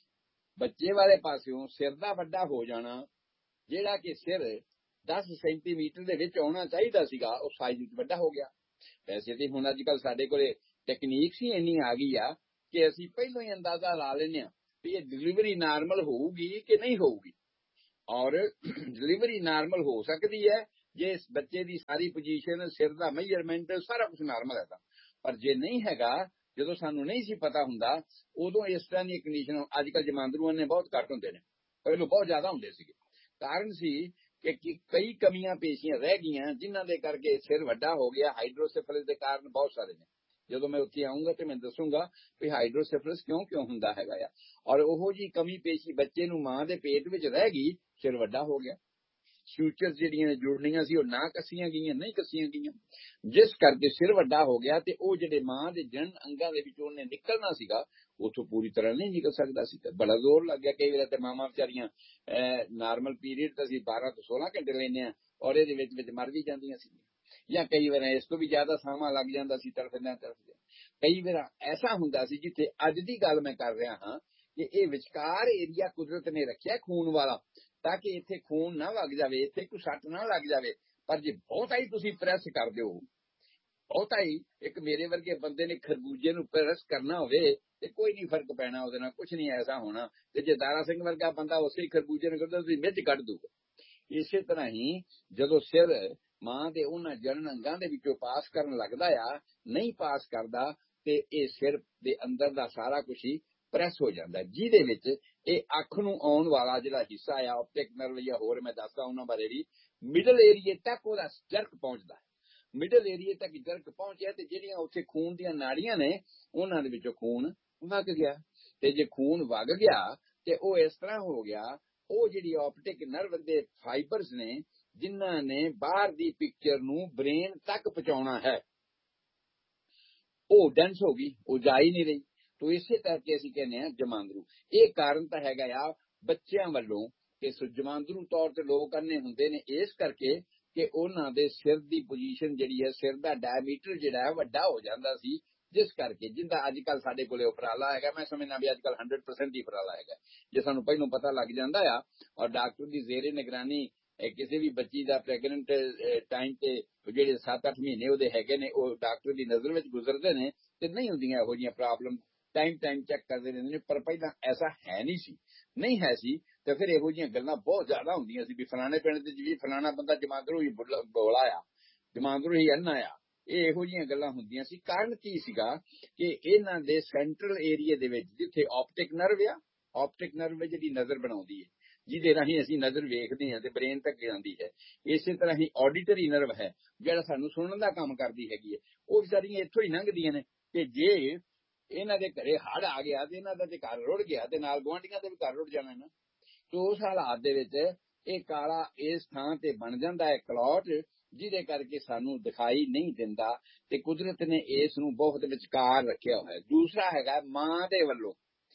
ਬੱਚੇ ਵਾਲੇ ਪਾਸਿਓਂ ਸਿਰ ਦਾ ਵੱਡਾ ਹੋ ਜਾਣਾ, ਜਿਹੜਾ ਕਿ ਸਿਰ ਦਸ ਸੈਂਟੀਮੀਟਰ ਦੇ ਵਿੱਚ ਆਉਣਾ ਚਾਹੀਦਾ ਸੀਗਾ, ਉਹ ਸਾਈਜ਼ ਵਿੱਚ ਵੱਡਾ ਹੋ ਗਿਆ। ਵੈਸੇ ਤੇ ਹੁਣ ਅੱਜ ਕੱਲ੍ਹ ਸਾਡੇ ਕੋਲੇ ਟੈਕਨੀਕਸ ਹੀ ਇੰਨੀ ਆ ਗਈ ਆ ਕਿ ਅਸੀਂ ਪਹਿਲਾਂ ਹੀ ਅੰਦਾਜ਼ਾ ਲਾ ਲੈਂਦੇ ਹਾਂ ਵੀ ਇਹ ਡਿਲੀਵਰੀ ਨਾਰਮਲ ਹੋਊਗੀ ਕਿ ਨਹੀਂ ਹੋਊਗੀ, ਔਰ ਡਿਲੀਵਰੀ ਨਾਰਮਲ ਹੋ ਸਕਦੀ ਹੈ ਜੇ ਇਸ ਬੱਚੇ ਦੀ ਸਾਰੀ ਪੋਜੀਸ਼ਨ, ਸਿਰ ਦਾ ਮੈਜਰਮੈਂਟ, ਸਾਰਾ ਕੁਝ ਨਾਰਮਲ ਹੈ ਤਾਂ। ਪਰ ਜੇ ਨਹੀਂ ਹੈਗਾ, ਜਦੋਂ ਸਾਨੂੰ ਨਹੀਂ ਸੀ ਪਤਾ ਹੁੰਦਾ, ਉਦੋਂ ਇਸ ਤਰ੍ਹਾਂ ਦੀ ਕੰਡੀਸ਼ਨ, ਅੱਜ ਕੱਲ੍ਹ ਜਮਾਂਦਰੂ ਅੰਨੇ ਬਹੁਤ ਘੱਟ ਹੁੰਦੇ ਨੇ, ਪਹਿਲਾਂ ਬਹੁਤ ਜ਼ਿਆਦਾ ਹੁੰਦੇ ਸੀਗੇ। ਕਾਰਨ ਸੀ ਕਿ ਕਈ ਕਮੀਆਂ ਪੇਸ਼ੀਆਂ ਰਹਿ ਗਈਆਂ ਜਿਨ੍ਹਾਂ ਦੇ ਕਰਕੇ ਸਿਰ ਵੱਡਾ ਹੋ ਗਿਆ। ਹਾਈਡਰੋਸੈਫਲਸ ਦੇ ਕਾਰਨ ਬਹੁਤ ਸਾਰੇ ਨੇ, ਜਦੋਂ ਮੈਂ ਉੱਥੇ ਆਊਂਗਾ ਤੇ ਮੈਂ ਦੱਸੂਗਾ ਵੀ ਹਾਈਡਰੋਸੈਫਲਸ ਕਿਉਂ ਕਿਉਂ ਹੁੰਦਾ ਹੈਗਾ ਆ। ਔਰ ਉਹੋ ਜੀ ਕਮੀ ਪੇਸ਼ੀ ਬੱਚੇ ਨੂੰ ਮਾਂ ਦੇ ਪੇਟ ਵਿੱਚ ਰਹਿ ਗਈ, ਸਿਰ ਵੱਡਾ ਹੋ ਗਿਆ। ਫਿਊਚਰ ਜਿਹੜੀਆਂ ਜੁੜਨੀਆਂ ਸੀ ਉਹ ਨਾ ਕੱਸੀਆਂ ਗਈਆਂ, ਨਹੀਂ ਕੱਸੀਆਂ ਗਈਆਂ, ਜਿਸ ਕਰਕੇ ਸਿਰ ਵੱਡਾ ਹੋ ਗਿਆ ਤੇ ਉਹ ਜਿਹੜੇ ਮਾਂ ਦੇ ਜਨ ਅੰਗਾਂ ਦੇ ਵਿੱਚੋਂ ਉਹਨੇ ਨਿਕਲਣਾ ਸੀਗਾ ਉੱਥੋਂ ਪੂਰੀ ਤਰ੍ਹਾਂ ਨਹੀਂ ਨਿਕਲ ਸਕਦਾ ਸੀ। ਬੜਾ ਜ਼ੋਰ ਲੱਗ ਗਿਆ। ਕਈ ਵਾਰ ਤੇ ਮਾਵਾਂ ਵਿਚਾਰੀਆਂ ਨਾਰਮਲ ਪੀਰੀਅਡ ਤਾਂ ਅਸੀਂ ਬਾਰਾਂ ਤੋਂ ਸੋਲਾਂ ਘੰਟੇ ਲੈਂਦੇ ਹਾਂ ਔਰ ਇਹਦੇ ਵਿੱਚ ਵਿੱਚ ਮਰ ਵੀ ਜਾਂਦੀਆਂ ਸੀ, ਜਾਂ ਕਈ ਵਾਰ ਇਸ ਤੋਂ ਵੀ ਜ਼ਿਆਦਾ ਸਮਾਂ ਲੱਗ ਜਾਂਦਾ ਸੀ ਤੜਫਦਿਆਂ ਤੜਫਦਿਆਂ। ਕਈ ਵਾਰ ਐਸਾ ਹੁੰਦਾ ਸੀ, ਜਿੱਥੇ ਅੱਜ ਦੀ ਗੱਲ ਮੈਂ ਕਰ ਰਿਹਾ ਹਾਂ, ਕਿ ਇਹ ਵਿਚਕਾਰ ਏਰੀਆ ਕੁਦਰਤ ਨੇ ਰੱਖਿਆ ਖੂਨ ਵਾਲਾ, ਤਾਂ ਕਿ ਇੱਥੇ ਖੂਨ ਨਾ ਵਗ ਜਾਵੇ, ਇੱਥੇ ਕੋਈ ਸੱਟ ਨਾ ਲੱਗ ਜਾਵੇ। ਪਰ ਜੇ ਬਹੁਤਾ ਹੀ ਤੁਸੀਂ ਪ੍ਰੈਸ ਕਰ ਦਿਓ, ਬਹੁਤਾ ਹੀ, ਇੱਕ ਮੇਰੇ ਵਰਗੇ ਬੰਦੇ ਨੇ ਖਰਬੂਜੇ ਨੂੰ ਪ੍ਰੈਸ ਕਰਨਾ ਹੋਵੇ ਤੇ ਕੋਈ ਨਹੀਂ ਫਰਕ ਪੈਣਾ ਉਹਦੇ ਨਾਲ, ਕੁਝ ਨਹੀਂ ਐਸਾ ਹੋਣਾ। ਤੇ ਜੇ ਦਾਰਾ ਸਿੰਘ ਵਰਗਾ ਬੰਦਾ ਉਸੇ ਖਰਬੂਜੇ ਨੂੰ ਕਰਦਾ ਤੁਸੀਂ ਮਿੱਝ ਕੱਢ ਦੂਗਾ। ਇਸੇ ਤਰ੍ਹਾਂ ਹੀ ਜਦੋਂ ਸਿਰ ਮਾਂ ਦੇ ਉਹਨਾਂ ਜਨਨ ਅੰਗਾਂ ਦੇ ਵਿੱਚੋਂ ਪਾਸ ਕਰਨ ਲੱਗਦਾ ਆ, ਨਹੀਂ ਪਾਸ ਕਰਦਾ ਤੇ ਇਹ ਸਿਰ ਦੇ ਅੰਦਰ ਦਾ ਸਾਰਾ ਕੁਝ ਹੀ ਪ੍ਰੈਸ ਹੋ ਜਾਂਦਾ, ਜਿਹਦੇ ਵਿੱਚ ਇਹ ਅੱਖ ਨੂੰ ਆਉਣ ਵਾਲਾ ਜਿਹੜਾ ਹਿੱਸਾ ਆ ਆਪਟਿਕ ਨਰਵ ਜਾਂ ਹੋਰ ਮੈਂ ਦੱਸਦਾ ਉਹਨਾਂ ਬਾਰੇ ਵੀ, ਮਿਡਲ ਏਰੀਏ ਤੱਕ ਉਹਦਾ ਜਰਕ ਪਹੁੰਚਦਾ। ਮਿਡਲ ਏਰੀਏ ਤੱਕ ਜਰਕ ਪਹੁੰਚਿਆ ਤੇ ਜਿਹੜੀਆਂ ਉੱਥੇ ਖੂਨ ਦੀਆਂ ਨਾੜੀਆਂ ਨੇ ਉਹਨਾਂ ਦੇ ਵਿੱਚੋਂ ਖੂਨ ਵਗ ਗਿਆ। ਤੇ ਜੇ ਖੂਨ ਵਗ ਗਿਆ ਤੇ ਉਹ ਇਸ ਤਰ੍ਹਾਂ ਹੋ ਗਿਆ, ਉਹ ਜਿਹੜੀ ਆਪਟਿਕ ਨਰਵ ਦੇ ਫਾਈਬਰਸ ਨੇ ਜਿਨ੍ਹਾਂ ਨੇ ਬਾਹਰ ਦੀ ਪਿਕਚਰ ਨੂੰ ਬ੍ਰੇਨ ਤੱਕ ਪਹੁੰਚਾਉਣਾ ਹੈ, ਉਹ ਡੈਂਸ ਹੋ ਗਈ, ਉਹ ਜਾ ਹੀ ਨਹੀਂ ਰਹੀ। ਤੋ ਇਸੇ ਕਰਕੇ ਅਸੀਂ ਕਹਿੰਦੇ ਹਾਂ ਜਮਾਂਦਰੂ। ਇਹ ਕਾਰਨ ਤਾਂ ਹੈਗਾ ਆ ਬੱਚਿਆਂ ਵੱਲੋਂ ਕਿ ਜਮਾਂਦਰੂ ਤੌਰ ਤੇ ਲੋਕ ਅੰਨੇ ਹੁੰਦੇ ਨੇ ਇਸ ਕਰਕੇ ਕਿ ਉਹਨਾਂ ਦੇ ਸਿਰ ਦੀ ਪੋਜੀਸ਼ਨ ਜਿਹੜੀ ਹੈ, ਸਿਰ ਦਾ ਡਾਇਮੀਟਰ ਜਿਹੜਾ ਹੈ ਵੱਡਾ ਹੋ ਜਾਂਦਾ ਸੀ, ਜਿਸ ਕਰਕੇ ਜਿੰਦਾ ਅੱਜ ਕੱਲ੍ਹ ਸਾਡੇ ਕੋਲੇ ਉਪਰਾਲਾ ਹੈਗਾ, ਮੈਂ ਸਮਝਦਾ ਵੀ ਅੱਜ ਕੱਲ੍ਹ ਹੰਡਰਡ ਪਰਸੈਂਟ ਹੀ ਉਪਰਾਲਾ ਹੈਗਾ। ਜੇ ਸਾਨੂੰ ਪਹਿਲੋਂ ਪਤਾ ਲੱਗ ਜਾਂਦਾ ਆ ਔਰ ਡਾਕਟਰ ਦੀ ਜ਼ੇਰੇ ਨਿਗਰਾਨੀ ਕਿਸੇ ਵੀ ਬੱਚੀ ਦਾ ਪ੍ਰੈਗਨੈਂਟ ਟਾਈਮ ਤੇ ਜਿਹੜੇ ਸੱਤ ਅੱਠ ਮਹੀਨੇ ਉਹਦੇ ਹੈਗੇ ਨੇ ਉਹ ਡਾਕਟਰ ਦੀ ਨਜ਼ਰ ਵਿੱਚ ਗੁਜ਼ਰਦੇ ਨੇ ਤੇ ਨਹੀਂ ਹੁੰਦੀਆਂ ਇਹੋ ਜਿਹੀਆਂ ਪ੍ਰੋਬਲਮ, ਟਾਈਮ ਟਾਈਮ ਚੈੱਕ ਕਰਦੇ ਰਹਿੰਦੇ ਨੇ। ਪਰ ਪਹਿਲਾਂ ਐਸਾ ਹੈ ਨਹੀਂ ਸੀ, ਨਹੀਂ ਹੈ ਸੀ ਤੇ ਫਿਰ ਇਹੋ ਜਿਹੀਆਂ ਗੱਲਾਂ ਬਹੁਤ ਜ਼ਿਆਦਾ ਹੁੰਦੀਆਂ ਸੀ ਵੀ ਫਲਾਣੇ ਪਿੰਡ ਦੇ ਜੀ ਫਲਾਣਾ ਬੰਦਾ ਜਮਾਂਦਰੂ ਹੀ ਬੋਲਾ ਆ, ਜਮਾਂਦਰੂ ਹੀ ਅੰਨਾ ਆ, ਇਹ ਇਹੋ ਜਿਹੀਆਂ ਗੱਲਾਂ ਹੁੰਦੀਆਂ ਸੀ। ਕਾਰਨ ਕੀ ਸੀਗਾ ਕਿ ਇਹਨਾਂ ਦੇ ਸੈਂਟਰਲ ਏਰੀਏ ਦੇ ਵਿੱਚ ਜਿੱਥੇ ਆਪਟਿਕ ਨਰਵ ਆ, ਆਪਟਿਕ ਨਰਵ ਜਿਹੜੀ ਨਜ਼ਰ ਬਣਾਉਂਦੀ ਹੈ, ਜਿਹਦੇ ਰਾਹੀਂ ਅਸੀਂ ਨਜ਼ਰ ਵੇਖਦੇ ਹਾਂ ਤੇ ਬ੍ਰੇਨ ਤੱਕ ਜਾਂਦੀ ਹੈ। ਇਸੇ ਤਰ੍ਹਾਂ ਹੀ ਆਡੀਟਰੀ ਨਰਵ ਹੈ ਜਿਹੜਾ ਸਾਨੂੰ ਸੁਣਨ ਦਾ ਕੰਮ ਕਰਦੀ ਹੈਗੀ ਹੈ, ਉਹ ਵਿਚਾਰੀਆਂ ਇੱਥੋਂ ਹੀ ਲੰਘਦੀਆਂ ਨੇ। ਤੇ ਜੇ ਇਹਨਾਂ ਦੇ ਘਰੇ ਹੜ ਆ ਗਿਆ ਤੇ ਇਹਨਾਂ ਦਾ ਤੇ ਘਰ ਰੁੜ ਗਿਆ ਤੇ ਨਾਲ ਗੁਆਂਢੀਆਂ ਦੇ ਵੀ ਘਰ ਰੁੜ ਜਾਣਾ ਨਾ। ਤੇ ਉਸ ਹਾਲਾਤ ਦੇ ਵਿੱਚ ਇਹ ਕਾਲਾ ਇਸ ਥਾਂ ਤੇ ਬਣ ਜਾਂਦਾ ਹੈ ਕਲੌਟ, ਜਿਹਦੇ ਕਰਕੇ ਸਾਨੂੰ ਦਿਖਾਈ ਨਹੀਂ ਦਿੰਦਾ ਤੇ ਕੁਦਰਤ ਨੇ ਇਸ ਨੂੰ ਬਹੁਤ ਵਿਚਕਾਰ ਰੱਖਿਆ ਹੋਇਆ। ਦੂਸਰਾ ਹੈਗਾ ਮਾਂ ਦੇ ਵੱਲੋਂ,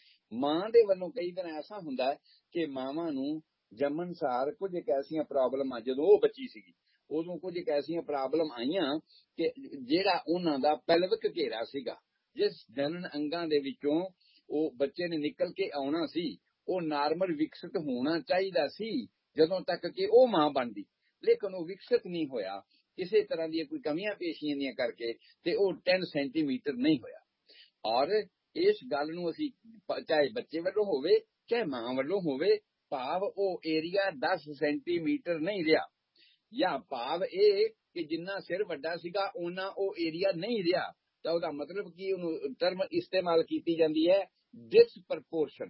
ਮਾਂ ਦੇ ਵੱਲੋਂ ਕਈ ਦਿਨ ਐਸਾ ਹੁੰਦਾ ਹੈ ਕਿ ਮਾਵਾਂ ਨੂੰ ਜੰਮਣ ਸਾਰ ਕੁਝ ਇੱਕ ਐਸੀਆਂ ਪ੍ਰੋਬਲਮਾਂ, ਜਦੋਂ ਉਹ ਬੱਚੀ ਸੀਗੀ ਉਦੋਂ ਕੁਝ ਇੱਕ ਐਸੀਆਂ ਪ੍ਰੋਬਲਮ ਆਈਆਂ ਕਿ ਜਿਹੜਾ ਉਹਨਾਂ ਦਾ ਪੈਲਵਿਕ ਘੇਰਾ ਸੀਗਾ, ਜਿਸ ਜਨਨ ਅੰਗਾਂ ਦੇ ਵਿੱਚੋਂ ਉਹ ਬੱਚੇ ਨੇ ਨਿਕਲ ਕੇ ਆਉਣਾ ਸੀ, ਉਹ ਨਾਰਮਲ ਵਿਕਸਿਤ ਹੋਣਾ ਚਾਹੀਦਾ ਸੀ ਜਦੋਂ ਤੱਕ ਕਿ ਉਹ ਮਾਂ ਬਣਦੀ, ਲੇਕਿਨ ਉਹ ਵਿਕਸਿਤ ਨਹੀਂ ਹੋਇਆ ਕਿਸੇ ਤਰ੍ਹਾਂ ਦੀਆਂ ਕੋਈ ਕਮੀਆਂ ਪੇਸ਼ੀਆਂ ਦੀਆਂ ਕਰਕੇ, ਤੇ ਉਹ ਦਸ ਸੈਂਟੀਮੀਟਰ ਨਹੀਂ ਹੋਇਆ। ਔਰ ਇਸ ਗੱਲ ਨੂੰ ਅਸੀਂ ਚਾਹੇ ਬੱਚੇ ਵੱਲੋਂ ਹੋਵੇ ਚਾਹੇ ਮਾਂ ਵੱਲੋਂ ਹੋਵੇ, ਭਾਵ ਉਹ ਏਰੀਆ ਦਸ ਸੈਂਟੀਮੀਟਰ ਨਹੀਂ ਰਿਹਾ, ਜਾਂ ਭਾਵ ਇਹ ਕਿ ਜਿੰਨਾ ਸਿਰ ਵੱਡਾ ਸੀਗਾ ਉਹਨਾਂ ਉਹ ਏਰੀਆ ਨਹੀਂ ਰਿਹਾ। ਤਾਂ ਉਹਦਾ ਮਤਲਬ ਕੀ ਉਹਨੂੰ ਟਰਮ ਇਸਤੇਮਾਲ ਕੀਤੀ ਜਾਂਦੀ ਹੈ ਡਿਸਪ੍ਰਪੋਰਸ਼ਨ,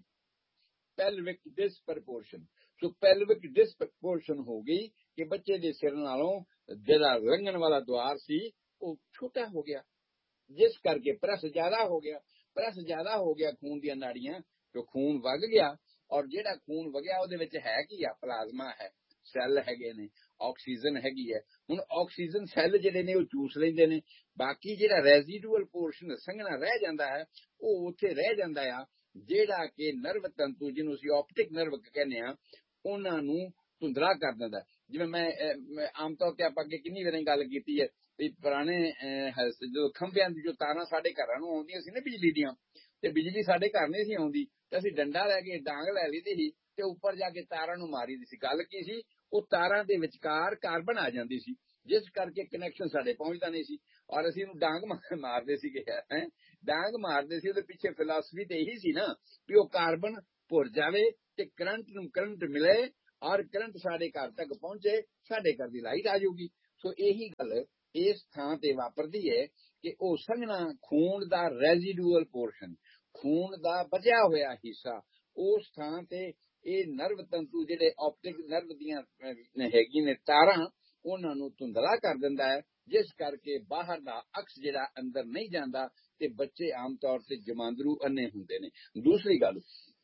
ਪੈਲਵਿਕ ਡਿਸਪ੍ਰਪੋਰਸ਼ਨ। ਸੋ ਪੈਲਵਿਕ ਡਿਸਪ੍ਰਪੋਰਸ਼ਨ ਹੋ ਗਈ ਕਿ ਬੱਚੇ ਦੇ ਸਿਰ ਨਾਲੋਂ ਜਿਹੜਾ ਲੰਘਣ ਵਾਲਾ ਦੁਆਰ ਸੀ ਉਹ ਛੋਟਾ ਹੋ ਗਿਆ, ਜਿਸ ਕਰਕੇ ਪ੍ਰੈਸ ਜ਼ਿਆਦਾ ਹੋ ਗਿਆ। ਪ੍ਰੈਸ ਜ਼ਿਆਦਾ ਹੋ ਗਿਆ ਖੂਨ ਦੀਆਂ ਨਾੜੀਆਂ, ਜੋ ਖੂਨ ਵਗ ਗਿਆ, ਔਰ ਜਿਹੜਾ ਖੂਨ ਵਗਿਆ ਉਹਦੇ ਵਿੱਚ ਹੈ ਕੀ ਆ, ਪਲਾਜ਼ਮਾ ਹੈ, ਸੈੱਲ ਹੈਗੇ ਨੇ, ਆਕਸੀਜਨ ਹੈਗੀ ਹੈ। ਹੁਣ ਆਕਸੀਜਨ ਸੈੱਲ ਜਿਹੜੇ ਨੇ ਉਹ ਚੂਸ ਲੈਂਦੇ ਨੇ, ਬਾਕੀ ਜਿਹੜਾ ਰੈਜ਼ੀਡੂਅਲ ਪੋਰਸ਼ਨ ਸੰਘਣਾ ਰਹਿ ਜਾਂਦਾ ਹੈ ਉਹ ਉੱਥੇ ਰਹਿ ਜਾਂਦਾ ਆ, ਜਿਹੜਾ ਕਿ ਨਰਵ ਤੰਤੂ ਜਿਹਨੂੰ ਅਸੀਂ ਆਪਟਿਕ ਨਰਵ ਕਹਿੰਦੇ ਆ ਉਹਨਾਂ ਨੂੰ ਧੁੰਦਲਾ ਕਰ ਦਿੰਦਾ। ਜਿਵੇਂ ਮੈਂ ਆਮ ਤੌਰ ਤੇ ਆਪਾਂ ਅੱਗੇ ਕਿੰਨੀ ਵਾਰ ਗੱਲ ਕੀਤੀ ਹੈ ਵੀ ਪੁਰਾਣੇ ਜਦੋਂ ਖੰਭਿਆਂ ਦੀ ਜੋ ਤਾਰਾਂ ਸਾਡੇ ਘਰਾਂ ਨੂੰ ਆਉਂਦੀਆਂ ਸੀ ਨਾ ਬਿਜਲੀ ਦੀਆਂ, ਤੇ ਬਿਜਲੀ ਸਾਡੇ ਘਰ ਨਹੀਂ ਸੀ ਆਉਂਦੀ ਤੇ ਅਸੀਂ ਡੰਡਾ ਲੈ ਕੇ ਡਾਂਗ ਲੈ ਲਈਦੀ ਸੀ ਤੇ ਉੱਪਰ ਜਾ ਕੇ ਤਾਰਾਂ ਨੂੰ ਮਾਰੀ ਦੀ ਸੀ। ਗੱਲ ਕੀ ਸੀ, ਉਹ ਤਾਰਾਂ ਦੇ ਵਿਚਕਾਰ ਕਾਰਬਨ ਆ ਜਾਂਦੀ ਸੀ, ਜਿਸ ਕਰਕੇ ਕਨੈਕਸ਼ਨ ਸਾਡੇ ਪਹੁੰਚਦਾ ਨਹੀਂ ਸੀ ਔਰ ਅਸੀਂ ਉਹਨੂੰ ਡਾਂਗ ਮਾਰਦੇ ਸੀਗੇ, ਹੈ ਡਾਂਗ ਮਾਰਦੇ ਸੀ। ਉਹਦੇ ਪਿੱਛੇ ਫਿਲਾਸਫੀ ਤੇ ਇਹੀ ਸੀ ਨਾ ਵੀ ਉਹ ਕਾਰਬਨ ਭੁਰ ਜਾਵੇ ਤੇ ਕਰੰਟ ਨੂੰ ਕਰੰਟ ਮਿਲੇ ਔਰ ਕਰੰਟ ਸਾਡੇ ਘਰ ਤੱਕ ਪਹੁੰਚੇ, ਸਾਡੇ ਘਰ ਦੀ ਲਾਈਟ ਆ ਜਾਊਗੀ। ਸੋ ਇਹੀ ਗੱਲ ਇਸ ਥਾਂ ਤੇ ਵਾਪਰਦੀ ਹੈ ਕਿ ਉਹ ਸੰਘਣਾ ਖੂਨ ਦਾ ਰੈਜ਼ੀਡੂਅਲ ਪੋਰਸ਼ਨ, ਖੂਨ ਦਾ ਬਚਿਆ ਹੋਇਆ ਹਿੱਸਾ, ਉਸ ਥਾਂ ਤੇ ਇਹ ਨਰਵ ਤੰਤੂ ਜਿਹੜੇ ਆਪਟਿਕ ਨਰਵ ਦੀਆਂ ਹੈਗੀਆਂ ਨੇ ਤਾਰਾਂ, ਉਹਨਾਂ ਨੂੰ ਧੁੰਦਲਾ ਕਰ ਦਿੰਦਾ ਹੈ ਜਿਸ ਕਰਕੇ ਬਾਹਰ ਦਾ ਅਕਸ ਜਿਹੜਾ ਅੰਦਰ ਨਹੀਂ ਜਾਂਦਾ ਤੇ ਬੱਚੇ ਆਮ ਤੌਰ ਤੇ ਜਮਾਂਦਰੂ ਅੰਨੇ ਹੁੰਦੇ ਨੇ। ਦੂਸਰੀ ਗੱਲ,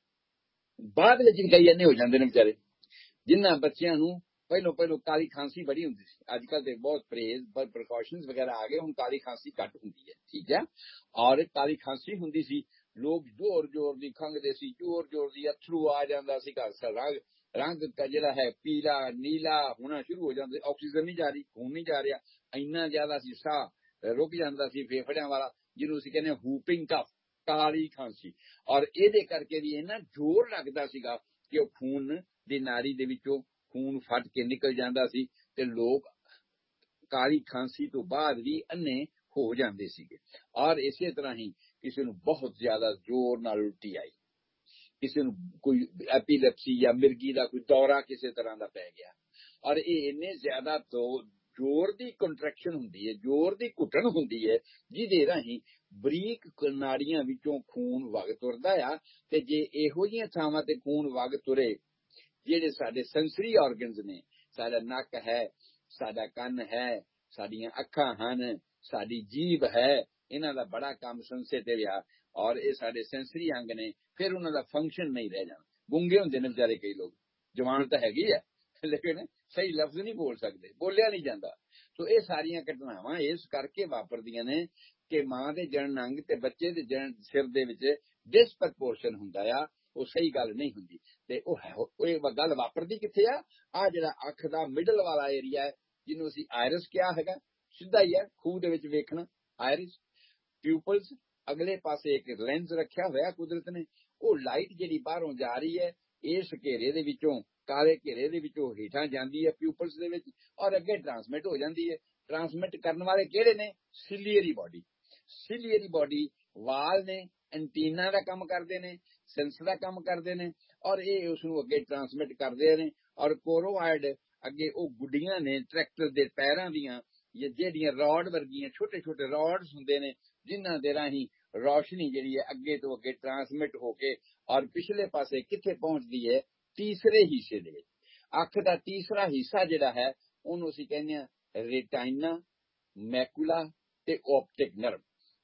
ਬਾਅਦ ਵਿੱਚ ਵੀ ਕਈ ਅੰਨੇ ਹੋ ਜਾਂਦੇ ਨੇ ਵਿਚਾਰੇ, ਜਿਨ੍ਹਾਂ ਬੱਚਿਆਂ ਨੂੰ ਪਹਿਲੋਂ ਪਹਿਲੋਂ ਕਾਲੀ ਖਾਂਸੀ ਬੜੀ ਹੁੰਦੀ ਸੀ। ਅੱਜ ਕੱਲ੍ਹ ਤੇ ਬਹੁਤ ਪਰਹੇਜ਼ ਪਰ ਪ੍ਰੀਕਾਸ਼ਨਸ ਵਗੈਰਾ ਆ ਗਏ, ਹੁਣ ਕਾਲੀ ਖਾਂਸੀ ਘੱਟ ਹੁੰਦੀ ਹੈ, ਠੀਕ ਹੈ। ਔਰ ਕਾਲੀ ਖਾਂਸੀ ਹੁੰਦੀ ਸੀ, ਲੋਕ ਜ਼ੋਰ ਜ਼ੋਰ ਦੀ ਖੰਘਦੇ ਸੀ, ਜ਼ੋਰ ਜ਼ੋਰ ਦੀ ਅਥਰੂ ਆ ਜਾਂਦਾ ਸੀ, ਘਰ ਰੰਗ ਰੰਗ ਜਿਹੜਾ ਹੈ ਪੀਲਾ ਨੀਲਾ ਹੋਣਾ ਸ਼ੁਰੂ ਹੋ ਜਾਂਦਾ, ਆਕਸੀਜਨ ਨਹੀਂ ਜਾ ਰਹੀ, ਖੂਨ ਨਹੀਂ ਜਾ ਰਿਹਾ, ਇੰਨਾ ਜ਼ਿਆਦਾ ਸੀ, ਸਾਹ ਰੁਕ ਜਾਂਦਾ ਸੀ ਫੇਫੜਿਆਂ ਵਾਲਾ, ਜਿਹਨੂੰ ਅਸੀਂ ਕਹਿੰਦੇ ਹੂਪਿੰਗ ਕਫ, ਕਾਲੀ ਖਾਂਸੀ। ਔਰ ਇਹਦੇ ਕਰਕੇ ਵੀ ਇੰਨਾ ਜ਼ੋਰ ਲੱਗਦਾ ਸੀਗਾ ਕਿ ਉਹ ਖੂਨ ਦੀ ਨਾੜੀ ਦੇ ਵਿੱਚੋਂ ਖੂਨ ਫਟ ਕੇ ਨਿਕਲ ਜਾਂਦਾ ਸੀ ਤੇ ਲੋਕ ਕਾਲੀ ਖਾਂਸੀ ਤੋਂ ਬਾਅਦ ਵੀ ਅੰਨੇ ਹੋ ਜਾਂਦੇ ਸੀਗੇ। ਔਰ ਇਸੇ ਤਰ੍ਹਾਂ ਹੀ ਕਿਸੇ ਨੂੰ ਬਹੁਤ ਜ਼ਿਆਦਾ ਜ਼ੋਰ ਨਾਲ ਉਲਟੀ ਆਈ, ਕਿਸੇ ਨੂੰ ਕੋਈ ਐਪੀਲੈਪਸੀ ਜਾਂ ਮਿਰਗੀ ਦਾ ਕੋਈ ਦੌਰਾ ਕਿਸੇ ਤਰ੍ਹਾਂ ਦਾ ਪੈ ਗਿਆ, ਔਰ ਇਹ ਇੰਨੇ ਜ਼ਿਆਦਾ ਜ਼ੋਰ ਦੀ ਕੰਟਰੈਕਸ਼ਨ ਹੁੰਦੀ ਹੈ, ਜ਼ੋਰ ਦੀ ਘੁੱਟਣ ਹੁੰਦੀ ਹੈ, ਜਿਹਦੇ ਰਾਹੀਂ ਬਰੀਕ ਨਾੜੀਆਂ ਵਿੱਚੋਂ ਖੂਨ ਵਗ ਤੁਰਦਾ ਆ। ਤੇ ਜੇ ਇਹੋ ਜਿਹੀਆਂ ਥਾਵਾਂ ਤੇ ਖੂਨ ਵਗ ਤੁਰੇ, ਜਿਹੜੇ ਸਾਡੇ ਸੈਂਸਰੀ ਆਰਗਨਸ ਨੇ, ਸਾਡਾ ਨੱਕ ਹੈ, ਸਾਡਾ ਕੰਨ ਹੈ, ਸਾਡੀਆਂ ਅੱਖਾਂ ਹਨ, ਸਾਡੀ ਜੀਭ ਹੈ, ਇਹਨਾਂ ਦਾ ਬੜਾ ਕੰਮ ਸੈਂਸਿਟਿਵ ਆ, ਔਰ ਇਹ ਸਾਡੇ ਸੈਂਸਰੀ ਅੰਗ ਨੇ, ਫਿਰ ਉਹਨਾਂ ਦਾ ਫੰਕਸ਼ਨ ਨਹੀਂ ਰਹਿ ਜਾਣਾ। ਗੁੰਗੇ ਹੁੰਦੇ ਨੇ ਵਿਚਾਰੇ ਕਈ ਲੋਕ, ਜਵਾਨ ਤਾਂ ਹੈਗੀ ਹੈ ਲੇਕਿਨ ਸਹੀ ਲਫ਼ਜ਼ ਨਹੀਂ ਬੋਲ ਸਕਦੇ, ਬੋਲਿਆ ਨਹੀਂ ਜਾਂਦਾ। ਸੋ ਇਹ ਸਾਰੀਆਂ ਘਟਨਾਵਾਂ ਇਸ ਕਰਕੇ ਵਾਪਰਦੀਆਂ ਨੇ ਕਿ ਮਾਂ ਦੇ ਜਣਨ ਅੰਗ ਤੇ ਬੱਚੇ ਦੇ ਜਣਨ ਸਿਰ ਦੇ ਵਿੱਚ ਡਿਸਪ੍ਰਪੋਰਸ਼ਨ ਹੁੰਦਾ ਆ, ਉਹ ਸਹੀ ਗੱਲ ਨਹੀਂ ਹੁੰਦੀ। ਤੇ ਉਹ ਹੈ ਉਹ ਗੱਲ ਵਾਪਰਦੀ ਕਿੱਥੇ ਆ? ਆ ਜਿਹੜਾ ਅੱਖ ਦਾ ਮਿਡਲ ਵਾਲਾ ਏਰੀਆ ਹੈ, ਜਿਹਨੂੰ ਅਸੀਂ ਆਇਰਿਸ ਕਿਹਾ ਹੈਗਾ, ਸਿੱਧਾ ਹੀ ਹੈ ਖੂਹ ਦੇ ਵਿੱਚ ਵੇਖਣਾ, ਆਇਰਿਸ। ਪਿਊਪਲਸ, ਅਗਲੇ ਪਾਸੇ ਇੱਕ ਲੈਂਸ ਰੱਖਿਆ ਹੋਇਆ ਕੁਦਰਤ ਨੇ, ਉਹ ਲਾਈਟ ਜਿਹੜੀ ਬਾਹਰੋਂ ਜਾ ਰਹੀ ਹੈ ਇਸ ਘੇਰੇ ਦੇ ਵਿੱਚੋਂ, ਕਾਲੇ ਘੇਰੇ ਦੇ ਵਿੱਚੋਂ ਹੇਠਾਂ ਜਾਂਦੀ ਹੈ ਪਿਊਪਲਸ ਦੇ ਵਿੱਚ, ਔਰ ਅੱਗੇ ਟਰਾਂਸਮਿਟ ਹੋ ਜਾਂਦੀ ਹੈ। ਟਰਾਂਸਮਿਟ ਕਰਨ ਵਾਲੇ ਕਿਹੜੇ ਨੇ? ਸਿਲੀਅਰੀ ਬਾਡੀ। ਸਿਲੀਅਰੀ ਬਾਡੀ ਵਾਲ ਨੇ, ਐਂਟੀਨਾ ਦਾ ਕੰਮ ਕਰਦੇ ਨੇ, ਸੈਂਸ ਦਾ ਕੰਮ ਕਰਦੇ ਨੇ, ਔਰ ਇਹ ਉਸ ਨੂੰ ਅੱਗੇ ਟਰਾਂਸਮਿਟ ਕਰਦੇ ਨੇ। ਔਰ ਕੋਰੋਆਇਡ ਅੱਗੇ ਉਹ ਗੁੱਡੀਆਂ ਨੇ ਟਰੈਕਟਰ ਦੇ ਪੈਰਾਂ ਦੀਆਂ, ਜਿਹੜੀਆਂ ਰੌਡ ਵਰਗੀਆਂ ਛੋਟੇ ਛੋਟੇ ਰੌਡਸ ਹੁੰਦੇ ਨੇ, ਜਿਨ੍ਹਾਂ ਦੇ ਰਾਹੀਂ ਰੌਸ਼ਨੀ ਜਿਹੜੀ ਹੈ ਅੱਗੇ ਤੋਂ ਅੱਗੇ ਟਰਾਂਸਮਿਟ ਹੋ ਕੇ ਔਰ ਪਿਛਲੇ ਪਾਸੇ ਕਿੱਥੇ ਪਹੁੰਚਦੀ ਹੈ? ਤੀਸਰੇ ਹਿੱਸੇ ਦੇ ਵਿੱਚ। ਅੱਖ ਦਾ ਤੀਸਰਾ ਹਿੱਸਾ ਜਿਹੜਾ ਹੈ ਉਹਨੂੰ ਅਸੀਂ ਕਹਿੰਦੇ ਹਾਂ ਰੇਟਾਈਨਾ, ਮੈਕੂਲਾ ਤੇ ਆਪਟਿਕ ਨਰਵ।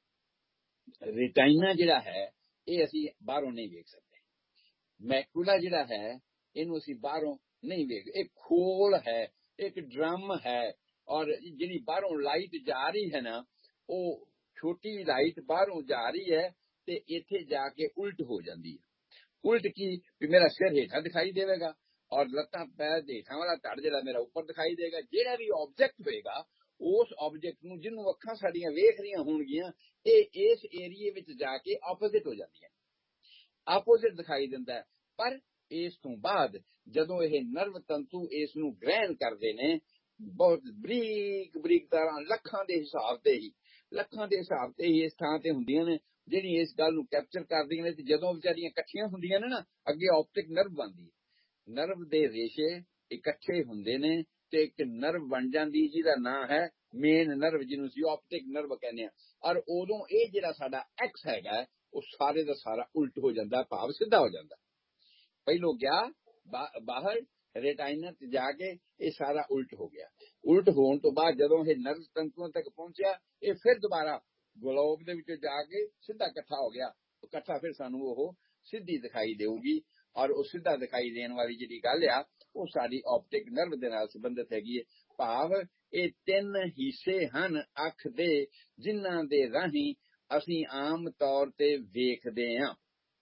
ਰੇਟਾਈਨਾ ਜਿਹੜਾ ਹੈ ਇਹ ਅਸੀਂ ਬਾਹਰੋਂ ਨਹੀਂ ਵੇਖ ਸਕਦੇ, ਮੈਕੂਲਾ ਜਿਹੜਾ ਹੈ ਇਹਨੂੰ ਅਸੀਂ ਬਾਹਰੋਂ ਨਹੀਂ ਵੇਖ, ਇਹ ਖੋਲ ਹੈ, ਇੱਕ ਡਰਮ ਹੈ, ਔਰ ਜਿਹੜੀ ਬਾਹਰੋਂ ਲਾਈਟ ਜਾ ਰਹੀ ਹੈ ਨਾ, ਉਹ ਛੋਟੀ ਲਾਈਟ ਬਾਹਰੋਂ ਜਾ ਰਹੀ ਹੈ ਤੇ ਇੱਥੇ ਜਾ ਕੇ ਉਲਟ ਹੋ ਜਾਂਦੀ ਹੈ। ਉਲਟ ਕੀ? ਵੀ ਮੇਰਾ ਸਿਰ ਹੇਠਾਂ ਦਿਖਾਈ ਦੇਵੇਗਾ ਔਰ ਲੱਤਾਂ ਪੈਰ ਹੇਠਾਂ ਵਾਲਾ ਧੜ ਜਿਹੜਾ ਮੇਰਾ ਉੱਪਰ ਦਿਖਾਈ ਦੇਗਾ। ਜਿਹੜਾ ਵੀ ਆਬਜੈਕਟ ਹੋਏਗਾ, ਉਸ ਆਬਜੈਕਟ ਨੂੰ ਜਿਹਨੂੰ ਅੱਖਾਂ ਸਾਡੀਆਂ ਵੇਖ ਰਹੀਆਂ ਹੋਣਗੀਆਂ, ਇਹ ਇਸ ਏਰੀਏ ਵਿੱਚ ਜਾ ਕੇ ਆਪੋਜ਼ਿਟ ਹੋ ਜਾਂਦੀਆਂ, ਆਪੋਜ਼ਿਟ ਦਿਖਾਈ ਦਿੰਦਾ। ਪਰ ਇਸ ਤੋਂ ਬਾਅਦ ਜਦੋਂ ਇਹ ਨਰਵ ਤੰਤੂ ਇਸ ਨੂੰ ਗ੍ਰਹਿਣ ਕਰਦੇ ਨੇ, ਬਹੁਤ ਬਰੀਕ ਬਰੀਕ ਤਰ੍ਹਾਂ ਲੱਖਾਂ ਦੇ ਹਿਸਾਬ ਤੇ ਹੀ ਲੱਖਾਂ ਦੇ ਹਿਸਾਬ ਤੇ ਹੀ ਇਸ ਥਾਂ ਤੇ ਹੁੰਦੀਆਂ ਨੇ, ਜਿਹੜੀ ਇਸ ਗੱਲ ਨੂੰ ਕੈਪਚਰ ਕਰਦੀਆਂ ਨੇ। ਤੇ ਜਦੋਂ ਵਿਚਾਰੀਆਂ ਇਕੱਠੀਆਂ ਹੁੰਦੀਆਂ ਨੇ ਨਾ, ਅੱਗੇ ਆਪਟਿਕ ਨਰਵ ਬਣਦੀ ਹੈ। ਨਰਵ ਦੇ ਰੇਸ਼ੇ ਇਕੱਠੇ ਹੁੰਦੇ ਨੇ ਤੇ ਇੱਕ ਨਰਵ ਬਣ ਜਾਂਦੀ, ਜਿਹਦਾ ਨਾਂ ਹੈ ਮੇਨ ਨਰਵ, ਜਿਹਨੂੰ ਅਸੀਂ ਆਪਟਿਕ ਨਰਵ ਕਹਿੰਦੇ ਹਾਂ। ਔਰ ਉਦੋਂ ਇਹ ਜਿਹੜਾ ਸਾਡਾ ਐਕਸ ਹੈਗਾ, ਉਹ ਸਾਰੇ ਦਾ ਸਾਰਾ ਉਲਟ ਹੋ ਜਾਂਦਾ, ਭਾਵ ਸਿੱਧਾ ਹੋ ਜਾਂਦਾ। ਪਹਿਲੋਂ ਗਿਆ ਬਾਹਰ ਰੇਟਾਈਨਾ ਤੇ ਜਾ ਕੇ ਇਹ ਸਾਰਾ ਉਲਟ ਹੋ ਗਿਆ। ਉਲਟ ਹੋਣ ਤੋਂ ਬਾਅਦ ਜਦੋਂ ਇਹ ਨਰਵ ਤੰਤੂਆਂ ਤੱਕ ਪਹੁੰਚਿਆ, ਇਹ ਫਿਰ ਦੁਬਾਰਾ ਗਲੋਬ ਦੇ ਵਿੱਚ ਜਾ ਕੇ ਸਿੱਧਾ ਇਕੱਠਾ ਹੋ ਗਿਆ। ਇਕੱਠਾ ਫਿਰ ਸਾਨੂੰ ਉਹ ਸਿੱਧੀ ਦਿਖਾਈ ਦੇਊਗੀ, ਔਰ ਉਹ ਸਿੱਧਾ ਦਿਖਾਈ ਦੇਣ ਵਾਲੀ ਜਿਹੜੀ ਗੱਲ ਆ, ਉਹ ਸਾਡੀ ਆਪਟਿਕ ਨਰਵ ਦੇ ਨਾਲ ਸੰਬੰਧਿਤ ਹੈਗੀ ਹੈ। ਭਾਵ ਇਹ ਤਿੰਨ ਹਿੱਸੇ ਹਨ ਅੱਖ ਦੇ, ਜਿਨ੍ਹਾਂ ਦੇ ਰਾਹੀਂ ਅਸੀਂ ਆਮ ਤੌਰ ਤੇ ਵੇਖਦੇ ਹਾਂ।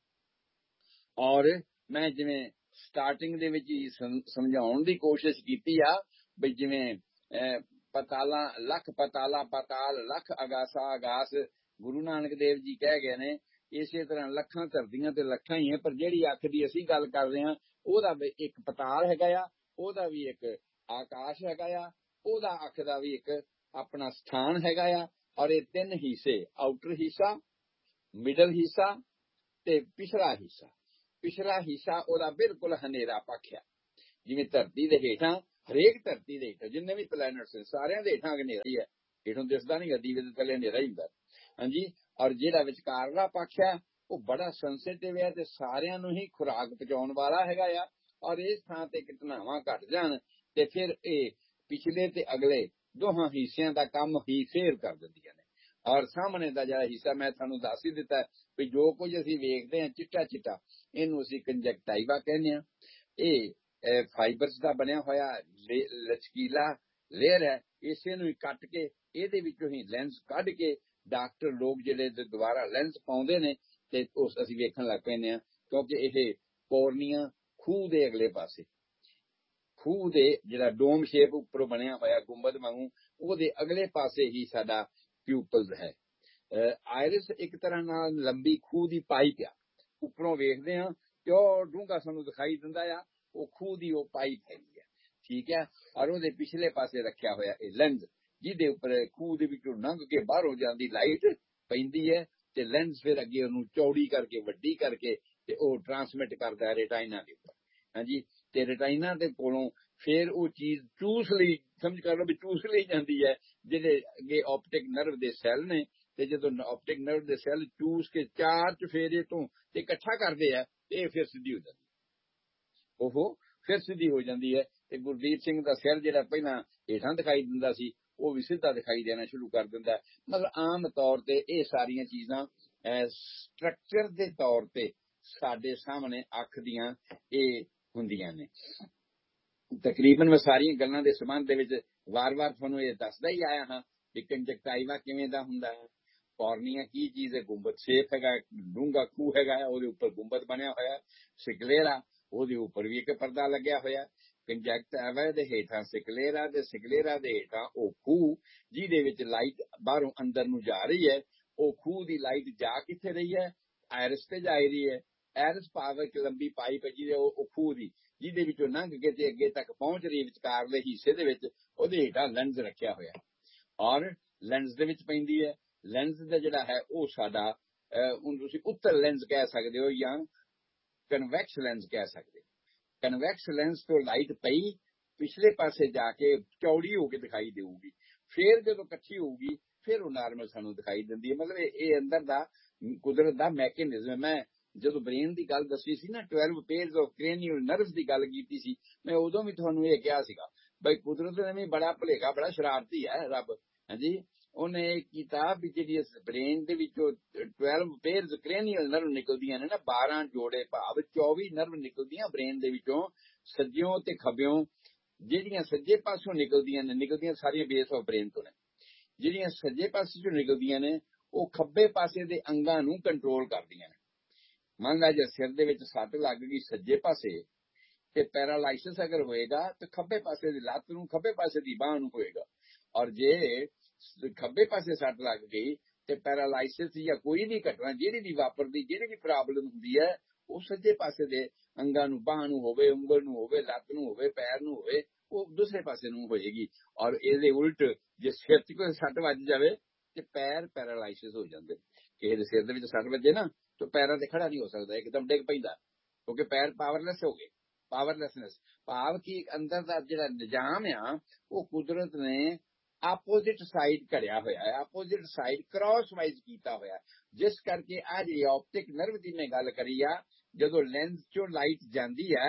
ਔਰ ਮੈਂ ਜਿਵੇਂ ਸਟਾਰਟਿੰਗ ਦੇ ਵਿੱਚ ਹੀ ਸਮਝਾਉਣ ਦੀ ਕੋਸ਼ਿਸ਼ ਕੀਤੀ ਆ, ਬਈ ਜਿਵੇਂ ਪਤਾਲਾ ਲੱਖ ਪਤਾਲਾ ਪਤਾਲ, ਲੱਖ ਅਗਾਸਾ ਅਗਾਸ, ਗੁਰੂ ਨਾਨਕ ਦੇਵ ਜੀ ਕਹਿ ਗਏ ਨੇ। ਇਸੇ ਤਰ੍ਹਾਂ ਲੱਖਾਂ ਧਰਤੀਆਂ ਤੇ ਲੱਖਾਂ ਹੀ ਹੈ, ਪਰ ਜਿਹੜੀ ਅੱਖ ਦੀ ਅਸੀਂ ਗੱਲ ਕਰ ਰਹੇ ਹਾਂ, ਉਹਦਾ ਵੀ ਇੱਕ ਪਤਾਲ ਹੈਗਾ ਆ, ਉਹਦਾ ਵੀ ਇੱਕ ਆਕਾਸ਼ ਹੈਗਾ ਆ, ਉਹਦਾ ਅੱਖ ਦਾ ਵੀ ਇੱਕ ਆਪਣਾ ਸਥਾਨ ਹੈਗਾ ਆ। ਔਰ ਇਹ ਤਿੰਨ ਹਿੱਸੇ, ਆਊਟਰ ਹਿੱਸਾ, ਮਿਡਲ ਹਿੱਸਾ ਤੇ ਪਿਛਲਾ ਹਿੱਸਾ। ਪਿਛਲਾ ਹਿੱਸਾ ਉਹਦਾ ਬਿਲਕੁਲ ਹਨੇਰਾ ਪੱਖ ਆ, ਜਿਵੇਂ ਧਰਤੀ ਦੇ ਹੇਠਾਂ, ਹਰੇਕ ਧਰਤੀ ਦੇ ਹੇਠਾਂ ਜਿੰਨੇ ਵੀ ਪਲੈਨਟਸ ਸਾਰਿਆਂ ਦੇ ਹੇਠਾਂ ਹਨੇਰਾ ਹੀ ਹੈ, ਹੇਠੋਂ ਦਿਸਦਾ ਨਹੀਂ, ਦੀਵੇ ਦੇ ਥੱਲੇ ਹਨੇਰਾ ਹੀ ਹੁੰਦਾ। ਹਾਂਜੀ। ਔਰ ਜਿਹੜਾ ਵਿਚਕਾਰਲਾ ਪੱਖ ਹੈ ਉਹ ਬੜਾ ਸੈਂਸਿਟਿਵ ਹੈ ਤੇ ਸਾਰਿਆਂ ਨੂੰ ਹੀ ਖੁਰਾਕ ਪਹੁੰਚਾਉਣ ਵਾਲਾ ਹੈਗਾ ਆ। ਔਰ ਇਸ ਥਾਂ ਤੇ ਘਟਨਾਵਾਂ ਘਟ ਜਾਣ ਤੇ ਫਿਰ ਇਹ ਪਿਛਲੇ ਤੇ ਅਗਲੇ ਦੋਹਾਂ ਹਿੱਸਿਆਂ ਦਾ ਕੰਮ ਹੀ ਫੇਰ ਕਰ ਦਿੰਦੀਆਂ ਨੇ। ਔਰ ਸਾਹਮਣੇ ਦਾ ਜਿਹੜਾ ਹਿੱਸਾ ਮੈਂ ਤੁਹਾਨੂੰ ਦੱਸ ਹੀ ਦਿੱਤਾ ਵੀ ਜੋ ਕੁਝ ਅਸੀਂ ਵੇਖਦੇ ਹਾਂ ਚਿੱਟਾ ਚਿੱਟਾ, ਇਹਨੂੰ ਅਸੀਂ ਕੰਜਕਟਾਈਵਾ ਕਹਿੰਦੇ ਹਾਂ। ਇਹ ਫਾਈਬਰਸ ਦਾ ਬਣਿਆ ਹੋਇਆ ਲਚਕੀਲਾ ਲੇਅਰ ਹੈ। ਇਸੇ ਨੂੰ ਹੀ ਕੱਟ ਕੇ ਇਹਦੇ ਵਿੱਚੋਂ ਹੀ ਲੈਂਸ ਕੱਢ ਕੇ ਡਾਕਟਰ ਲੋਕ ਜਿਹੜੇ ਦੁਬਾਰਾ ਲੈਂਸ ਪਾਉਂਦੇ ਨੇ ਤੇ ਉਸ ਅਸੀਂ ਵੇਖਣ ਲੱਗ ਪੈਂਦੇ ਹਾਂ, ਕਿਉਂਕਿ ਇਹ ਕੋਰਨੀਆ ਖੂਹ ਦੇ ਅਗਲੇ ਪਾਸੇ, ਖੂਹ ਦੇ ਜਿਹੜਾ ਡੋਮ ਸ਼ੇਪ ਉੱਪਰੋਂ ਬਣਿਆ ਹੋਇਆ ਗੁੰਬਦ ਵਾਂਗੂ, ਉਹਦੇ ਅਗਲੇ ਪਾਸੇ ਹੀ ਸਾਡਾ ਪਿਊਪਲਸ ਹੈ। ਆਇਰਿਸ ਇੱਕ ਤਰ੍ਹਾਂ ਨਾਲ ਲੰਬੀ ਖੂਹ ਦੀ ਪਾਈਪ ਆ, ਉੱਪਰੋਂ ਵੇਖਦੇ ਹਾਂ ਤੇ ਉਹ ਡੂੰਘਾ ਸਾਨੂੰ ਦਿਖਾਈ ਦਿੰਦਾ ਆ, ਉਹ ਖੂਹ ਦੀ ਉਹ ਪਾਈਪ ਹੈਗੀ ਹੈ, ਠੀਕ ਹੈ। ਔਰ ਉਹਦੇ ਪਿਛਲੇ ਪਾਸੇ ਰੱਖਿਆ ਹੋਇਆ ਇਹ ਲੈਂਸ, ਜਿਹਦੇ ਉੱਪਰ ਖੂਹ ਦੇ ਵਿੱਚੋਂ ਲੰਘ ਕੇ ਬਾਹਰੋਂ ਜਾਂਦੀ ਲਾਈਟ ਪੈਂਦੀ ਹੈ ਤੇ ਲੈਂਸ ਫਿਰ ਅੱਗੇ ਉਹਨੂੰ ਚੌੜੀ ਕਰਕੇ ਵੱਡੀ ਕਰਕੇ ਤੇ ਉਹ ਟਰਾਂਸਮਿਟ ਕਰਦਾ ਹੈ ਰੇਟਾਈਨਾ ਦੇ ਉੱਪਰ। ਹਾਂਜੀ, ਤੇ ਰੇਟਾਈਨਾ ਦੇ ਕੋਲੋਂ ਫਿਰ ਉਹ ਚੀਜ਼ ਚੂਸ ਲਈ, ਸਮਝ ਕਰ ਲਓ ਵੀ ਚੂਸ ਲਈ ਜਾਂਦੀ ਹੈ, ਜਿਹੜੇ ਅੱਗੇ ਆਪਟਿਕ ਨਰਵ ਦੇ ਸੈੱਲ ਨੇ, ਤੇ ਜਦੋਂ ਆਪਟਿਕ ਨਰਵ ਦੇ ਸੈੱਲ ਚੂਸ ਕੇ ਚਾਰ ਚਫੇਰੇ ਤੋਂ ਤੇ ਇਕੱਠਾ ਕਰਦੇ ਆ ਤੇ ਇਹ ਫਿਰ ਸਿੱਧੀ ਹੋ ਜਾਂਦੀ, ਉਹ ਫਿਰ ਸਿੱਧੀ ਹੋ ਜਾਂਦੀ ਹੈ। ਤੇ ਗੁਰਦੀਪ ਸਿੰਘ ਦਾ ਸਿਰ ਜਿਹੜਾ ਪਹਿਲਾਂ ਹੇਠਾਂ ਦਿਖਾਈ ਦਿੰਦਾ ਸੀ ਉਹ ਵੀ ਸਿੱਧਾ ਦਿਖਾਈ ਦੇਣਾ ਸ਼ੁਰੂ ਕਰ ਦਿੰਦਾ। ਮਤਲਬ ਆਮ ਤੌਰ ਤੇ ਇਹ ਸਾਰੀਆਂ ਚੀਜ਼ਾਂ ਸਟਰਕਚਰ ਦੇ ਤੌਰ ਤੇ ਸਾਡੇ ਸਾਹਮਣੇ ਅੱਖ ਦੀਆਂ ਇਹ ਹੁੰਦੀਆਂ ਨੇ। ਤਕਰੀਬਨ ਮੈਂ ਸਾਰੀਆਂ ਗੱਲਾਂ ਦੇ ਸੰਬੰਧ ਦੇ ਵਿੱਚ ਵਾਰ-ਵਾਰ ਤੁਹਾਨੂੰ ਇਹ ਦੱਸਦਾ ਹੀ ਆਇਆ ਹਾਂ ਕਿ ਕੰਜਕਟਾਈਵਾ ਕਿਵੇਂ ਦਾ ਹੁੰਦਾ ਹੈ, ਕੋਰਨੀਆ ਕੀ ਚੀਜ਼ ਹੈ, ਗੁੰਬਦ ਸ਼ੇਪ ਹੈਗਾ, ਡੂੰਘਾ ਖੂਹ ਹੈਗਾ, ਉਹਦੇ ਉੱਪਰ ਗੁੰਬਦ ਬਣਿਆ ਹੋਇਆ, ਸਿਕਲੇਰਾ ਉਹਦੇ ਉੱਪਰ ਵੀ ਇੱਕ ਪਰਦਾ ਲੱਗਿਆ ਹੋਇਆ, ਕੰਜਕਟਾਈਵਾ ਦੇ ਹੇਠਾਂ ਸਿਕਲੇਰਾ, ਤੇ ਸਿਕਲੇਰਾ ਦੇ ਹੇਠਾਂ ਉਹ ਖੂਹ ਜਿਹਦੇ ਵਿੱਚ ਲਾਈਟ ਬਾਹਰੋਂ ਅੰਦਰ ਨੂੰ ਜਾ ਰਹੀ ਹੈ। ਉਹ ਖੂਹ ਦੀ ਲਾਈਟ ਜਾ ਕਿੱਥੇ ਰਹੀ ਹੈ? ਆਇਰਿਸ ਤੇ ਜਾ ਰਹੀ ਹੈ। ਆਇਰਿਸ ਪਾਵਰ ਇੱਕ ਲੰਬੀ ਪਾਈਪ ਹੈ ਜਿਹਦੇ ਉਹ ਖੂਹ ਦੀ, ਜਿਹਦੇ ਵਿੱਚੋਂ ਲੰਘ ਕੇ ਤੇ ਅੱਗੇ ਤੱਕ ਪਹੁੰਚ ਰਹੀ ਵਿਚਕਾਰਲੇ ਹਿੱਸੇ ਦੇ ਵਿੱਚ ਉਹਦੇ ਹੇਠਾਂ ਲੈਂਸ ਰੱਖਿਆ ਹੋਇਆ, ਔਰ ਲੈਂਸ ਦੇ ਵਿੱਚ ਪੈਂਦੀ ਹੈ। ਲੈਂਸ ਦਾ ਜਿਹੜਾ ਹੈ ਉਹ ਸਾਡਾ ਹੁਣ ਤੁਸੀਂ ਉੱਤਰ ਲੈਂਸ ਕਹਿ ਸਕਦੇ ਹੋ ਜਾਂ ਕਨਵੈਕਸ ਲੈਂਸ ਕਹਿ ਸਕਦੇ ਹੋ। ਕਨਵੈਕਸ ਲੈਂਸ ਤੋਂ ਲਾਈਟ ਪਈ ਪਿਛਲੇ ਪਾਸੇ ਜਾ ਕੇ ਚੌੜੀ ਹੋ ਕੇ ਦਿਖਾਈ ਦੇਊਗੀ, ਫਿਰ ਜਦੋਂ ਇਕੱਠੀ ਹੋਊਗੀ ਫਿਰ ਉਹ ਨਾਰਮਲ ਸਾਨੂੰ ਦਿਖਾਈ ਦਿੰਦੀ ਹੈ। ਮਤਲਬ ਇਹ ਅੰਦਰ ਦਾ ਕੁਦਰਤ ਦਾ ਮੈਕੈਨਿਜ਼ਮ। ਮੈਂ ਜਦੋਂ ਬ੍ਰੇਨ ਦੀ ਗੱਲ ਦੱਸੀ ਸੀ ਨਾ, ਬਾਰਾਂ ਪੇਅਰਸ ਆਫ ਕ੍ਰੇਨੀਅਲ ਨਰਵਸ ਦੀ ਗੱਲ ਕੀਤੀ ਸੀ, ਮੈਂ ਉਦੋਂ ਵੀ ਤੁਹਾਨੂੰ ਇਹ ਕਿਹਾ ਸੀਗਾ ਬਈ ਕੁਦਰਤ ਨੇ ਵੀ ਬੜਾ ਭੁਲੇਖਾ, ਬੜਾ ਸ਼ਰਾਰਤੀ ਹੈ ਰੱਬ। ਹਾਂਜੀ, ਉਹਨੇ ਇਹ ਕੀਤਾ ਵੀ ਜਿਹੜੀ ਬ੍ਰੇਨ ਦੇ ਵਿੱਚੋਂ ਬਾਰਾਂ ਪੇਅਰਸ ਕ੍ਰੇਨੀਅਲ ਨਰਵ ਨਿਕਲਦੀਆਂ ਨੇ ਨਾ, ਬਾਰਾਂ ਜੋੜੇ ਭਾਵ ਚੌਵੀ ਨਰਵ ਨਿਕਲਦੀਆਂ ਬ੍ਰੇਨ ਦੇ ਵਿੱਚੋਂ, ਸੱਜਿਓਂ ਤੇ ਖੱਬਿਓਂ। ਜਿਹੜੀਆਂ ਸੱਜੇ ਪਾਸੋਂ ਨਿਕਲਦੀਆਂ ਨੇ, ਨਿਕਲਦੀਆਂ ਸਾਰੀਆਂ ਬੇਸ ਆਫ ਬ੍ਰੇਨ ਤੋਂ ਨੇ। ਜਿਹੜੀਆਂ ਸੱਜੇ ਪਾਸੇ ਚੋਂ ਨਿਕਲਦੀਆਂ ਨੇ ਉਹ ਖੱਬੇ ਪਾਸੇ ਦੇ ਅੰਗਾਂ ਨੂੰ ਕੰਟਰੋਲ ਕਰਦੀਆਂ ਨੇ। ਮੰਨ ਲਾ ਜੇ ਸਿਰ ਦੇ ਵਿੱਚ ਸੱਟ ਲੱਗ ਗਈ ਸੱਜੇ ਪਾਸੇ ਤੇ ਪੈਰਾਲਾਈਸਿਸ ਅਗਰ ਹੋਏਗਾ ਤਾਂ ਖੱਬੇ ਪਾਸੇ ਦੀ ਲੱਤ ਨੂੰ, ਖੱਬੇ ਪਾਸੇ ਦੀ ਬਾਂਹ ਨੂੰ ਹੋਏਗਾ। ਔਰ ਜੇ ਖੱਬੇ ਪਾਸੇ ਸੱਟ ਲੱਗ ਗਈ ਤੇ ਪੈਰਾਲਾਈਸਿਸ ਜਾਂ ਕੋਈ ਵੀ ਘਟਨਾ ਜਿਹੜੀ ਵੀ ਵਾਪਰਦੀ, ਜਿਹੜੀ ਵੀ ਪ੍ਰੋਬਲਮ ਹੁੰਦੀ ਹੈ, ਉਹ ਸੱਜੇ ਪਾਸੇ ਦੇ ਅੰਗਾਂ ਨੂੰ, ਬਾਂਹ ਨੂੰ ਹੋਵੇ, ਉਂਗਲ ਨੂੰ ਹੋਵੇ, ਲੱਤ ਨੂੰ ਹੋਵੇ, ਪੈਰ ਨੂੰ ਹੋਵੇ, ਉਹ ਦੂਸਰੇ ਪਾਸੇ ਨੂੰ ਹੋਏਗੀ। ਔਰ ਇਹਦੇ ਉਲਟ ਜੇ ਸਿਰ 'ਚ ਕੋਈ ਸੱਟ ਵੱਜ ਜਾਵੇ ਤੇ ਪੈਰ ਪੈਰਾਲਾਈਸਿਸ ਹੋ ਜਾਂਦੇ। ਕਿਸੇ ਦੇ ਸਿਰ ਦੇ ਵਿੱਚ ਸੱਟ ਵੱਜੇ ਨਾ ਤਾਂ ਪੈਰਾਂ ਤੇ ਖੜਾ ਨਹੀਂ ਹੋ ਸਕਦਾ, ਇੱਕਦਮ ਡਿੱਗ ਪੈਂਦਾ, ਕਿਉਂਕਿ ਪੈਰ ਪਾਵਰਲੈਸ ਹੋ ਗਏ। ਪਾਵਰਲੈਸਨੈਸ ਭਾਵ ਕਿ ਅੰਦਰ ਦਾ ਜਿਹੜਾ ਨਿਜ਼ਾਮ ਆ ਉਹ ਕੁਦਰਤ ਨੇ ਆਪੋਜ਼ਿਟ ਸਾਈਡ ਘੜਿਆ ਹੋਇਆ ਹੈ, ਆਪੋਜ਼ਿਟ ਸਾਈਡ ਕ੍ਰਾਸ ਵਾਈਜ਼ ਕੀਤਾ ਹੋਇਆ, ਜਿਸ ਕਰਕੇ ਆ ਜਿਹੜੀ ਆਪਟਿਕ ਨਰਵ ਦੀ ਮੈਂ ਗੱਲ ਕਰੀ ਆ, ਜਦੋਂ ਲੈਂਸ ਚੋਂ ਲਾਈਟ ਜਾਂਦੀ ਹੈ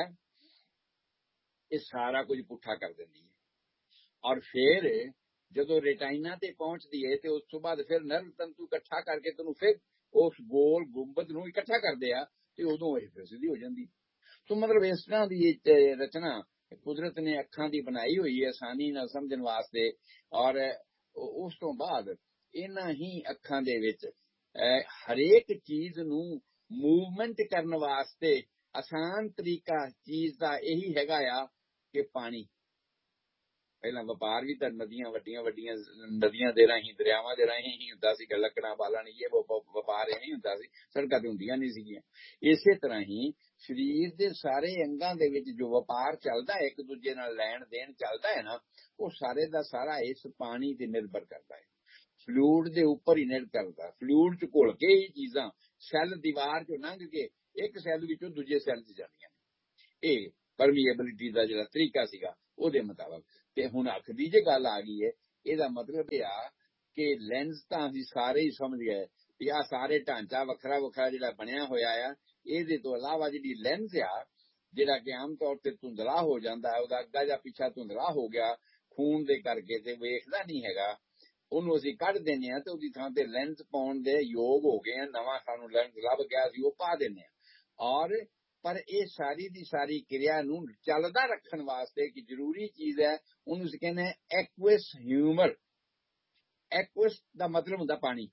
ਇਹ ਸਾਰਾ ਕੁਝ ਪੁੱਠਾ ਕਰ ਦਿੰਦੀ ਹੈ। ਔਰ ਫਿਰ ਜਦੋਂ ਰੇਟਾਈਨਾ ਤੇ ਪਹੁੰਚਦੀ ਹੈ ਤੇ ਉਸ ਤੋਂ ਬਾਅਦ ਫਿਰ ਨਰਵ ਤੰਤੂ ਇਕੱਠਾ ਕਰਕੇ ਤੈਨੂੰ ਫਿਰ ਉਸ ਗੋਲ ਗੁੰਬਦ ਨੂੰ ਇਕੱਠਾ ਕਰਦੇ ਆ ਤੇ ਉਦੋਂ ਇਹ ਫਿਰ ਸਿੱਧੀ ਹੋ ਜਾਂਦੀ। ਸੋ ਮਤਲਬ ਇਸ ਤਰ੍ਹਾਂ ਦੀ ਰਚਨਾ ਕੁਦਰਤ ਨੇ ਅੱਖਾਂ ਦੀ ਬਣਾਈ ਹੋਈ ਹੈ ਆਸਾਨੀ ਨਾਲ ਸਮਝਣ ਵਾਸਤੇ। ਔਰ ਉਸ ਤੋਂ ਬਾਅਦ ਇਹਨਾਂ ਹੀ ਅੱਖਾਂ ਦੇ ਵਿੱਚ ਹਰੇਕ ਚੀਜ਼ ਨੂੰ ਮੂਵਮੈਂਟ ਕਰਨ ਵਾਸਤੇ ਆਸਾਨ ਤਰੀਕਾ ਚੀਜ਼ ਦਾ ਇਹੀ ਹੈਗਾ ਆ ਕਿ ਪਾਣੀ। ਪਹਿਲਾਂ ਵਪਾਰ ਵੀ ਤਾਂ ਨਦੀਆਂ, ਵੱਡੀਆਂ ਵੱਡੀਆਂ ਨਦੀਆਂ ਦੇ ਰਾਹੀਂ, ਦਰਿਆਵਾਂ ਦੇ ਰਾਹੀਂ ਹੀ ਹੁੰਦਾ ਸੀ। ਲੱਕੜਾਂ ਬਾਲਣ ਇਹ ਵਪਾਰ ਐਵੇਂ ਹੁੰਦਾ ਸੀ, ਸੜਕਾਂ ਤੇ ਹੁੰਦੀਆਂ ਨਹੀਂ ਸੀਗੀਆਂ। ਇਸੇ ਤਰ੍ਹਾਂ ਹੀ ਸਰੀਰ ਦੇ ਸਾਰੇ ਅੰਗਾਂ ਦੇ ਵਿੱਚ ਜੋ ਵਪਾਰ ਚੱਲਦਾ ਹੈ, ਇੱਕ ਦੂਜੇ ਨਾਲ ਲੈਣ ਦੇਣ ਚੱਲਦਾ ਹੈ ਨਾ, ਉਹ ਸਾਰੇ ਦਾ ਸਾਰਾ ਇਸ ਪਾਣੀ ਤੇ ਨਿਰਭਰ ਕਰਦਾ ਹੈ, ਫਲੂਇਡ ਦੇ ਉੱਪਰ ਹੀ ਨਿਰਭਰ ਕਰਦਾ। ਫਲੂਇਡ ਚ ਘੁਲ ਕੇ ਹੀ ਚੀਜ਼ਾਂ ਸੈੱਲ ਦੀਵਾਰ ਚੋਂ ਲੰਘ ਕੇ ਇੱਕ ਸੈੱਲ ਵਿੱਚੋਂ ਦੂਜੇ ਸੈੱਲ 'ਚ ਜਾਂਦੀਆਂ ਨੇ। ਇਹ ਪਰਮੀਏਬਿਲਿਟੀ ਦਾ ਜਿਹੜਾ ਤਰੀਕਾ ਸੀਗਾ ਉਹਦੇ ਮੁਤਾਬਕ। ਤੇ ਹੁਣ ਅੱਖ ਦੀ ਜੇ ਗੱਲ ਆ ਗਈ ਹੈ, ਇਹਦਾ ਮਤਲਬ ਇਹ ਆ ਕਿ ਲੈਂਸ ਤਾਂ ਅਸੀਂ ਸਾਰੇ ਹੀ ਸਮਝ ਗਏ ਵੀ ਆਹ ਸਾਰੇ ਢਾਂਚਾ ਵੱਖਰਾ ਵੱਖਰਾ ਜਿਹੜਾ ਬਣਿਆ ਹੋਇਆ ਆ। ਇਹਦੇ ਤੋਂ ਇਲਾਵਾ ਜਿਹੜੀ ਲੈਂਸ ਆ, ਜਿਹੜਾ ਕਿ ਆਮ ਤੌਰ ਤੇ ਧੁੰਦਲਾ ਹੋ ਜਾਂਦਾ, ਉਹਦਾ ਅੱਗਾ ਜਾਂ ਪਿੱਛਾ ਧੁੰਦਲਾ ਹੋ ਗਿਆ, ਖੂਨ ਦੇ ਕਰਕੇ ਤੇ ਵੇਖਦਾ ਨਹੀਂ ਹੈਗਾ, ਉਹਨੂੰ ਅਸੀਂ ਕੱਢ ਦਿੰਦੇ ਹਾਂ ਤੇ ਉਹਦੀ ਥਾਂ ਤੇ ਲੈਂਸ ਪਾਉਣ ਦੇ ਯੋਗ ਹੋ ਗਏ ਆ, ਨਵਾਂ ਸਾਨੂੰ ਲੈਂਸ ਲੱਭ ਗਿਆ ਸੀ ਉਹ ਪਾ ਦਿੰਦੇ ਹਾਂ। ਔਰ ਪਰ ਇਹ ਸਾਰੀ ਦੀ ਸਾਰੀ ਕਿਰਿਆ ਨੂੰ ਚੱਲਦਾ ਰੱਖਣ ਵਾਸਤੇ ਇੱਕ ਜ਼ਰੂਰੀ ਚੀਜ਼ ਹੈ, ਉਹਨੂੰ ਅਸੀਂ ਕਹਿੰਦੇ ਐਕੁਅਸ ਹਿਊਮਰ। ਐਕੁਅਸ ਦਾ ਮਤਲਬ ਹੁੰਦਾ ਪਾਣੀ।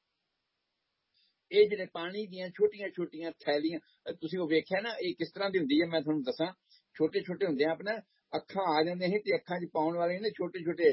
ਇਹ ਜਿਹੜੇ ਪਾਣੀ ਦੀਆਂ ਛੋਟੀਆਂ ਛੋਟੀਆਂ ਥੈਲੀਆਂ, ਤੁਸੀਂ ਉਹ ਵੇਖਿਆ ਨਾ, ਇਹ ਕਿਸ ਤਰ੍ਹਾਂ ਦੀ ਹੁੰਦੀ ਹੈ ਮੈਂ ਤੁਹਾਨੂੰ ਦੱਸਾਂ। ਛੋਟੇ ਛੋਟੇ ਹੁੰਦੇ ਆ, ਆਪਣਾ ਅੱਖਾਂ ਆ ਜਾਂਦੇ ਸੀ ਤੇ ਅੱਖਾਂ 'ਚ ਪਾਉਣ ਵਾਲੇ ਨੇ ਛੋਟੇ ਛੋਟੇ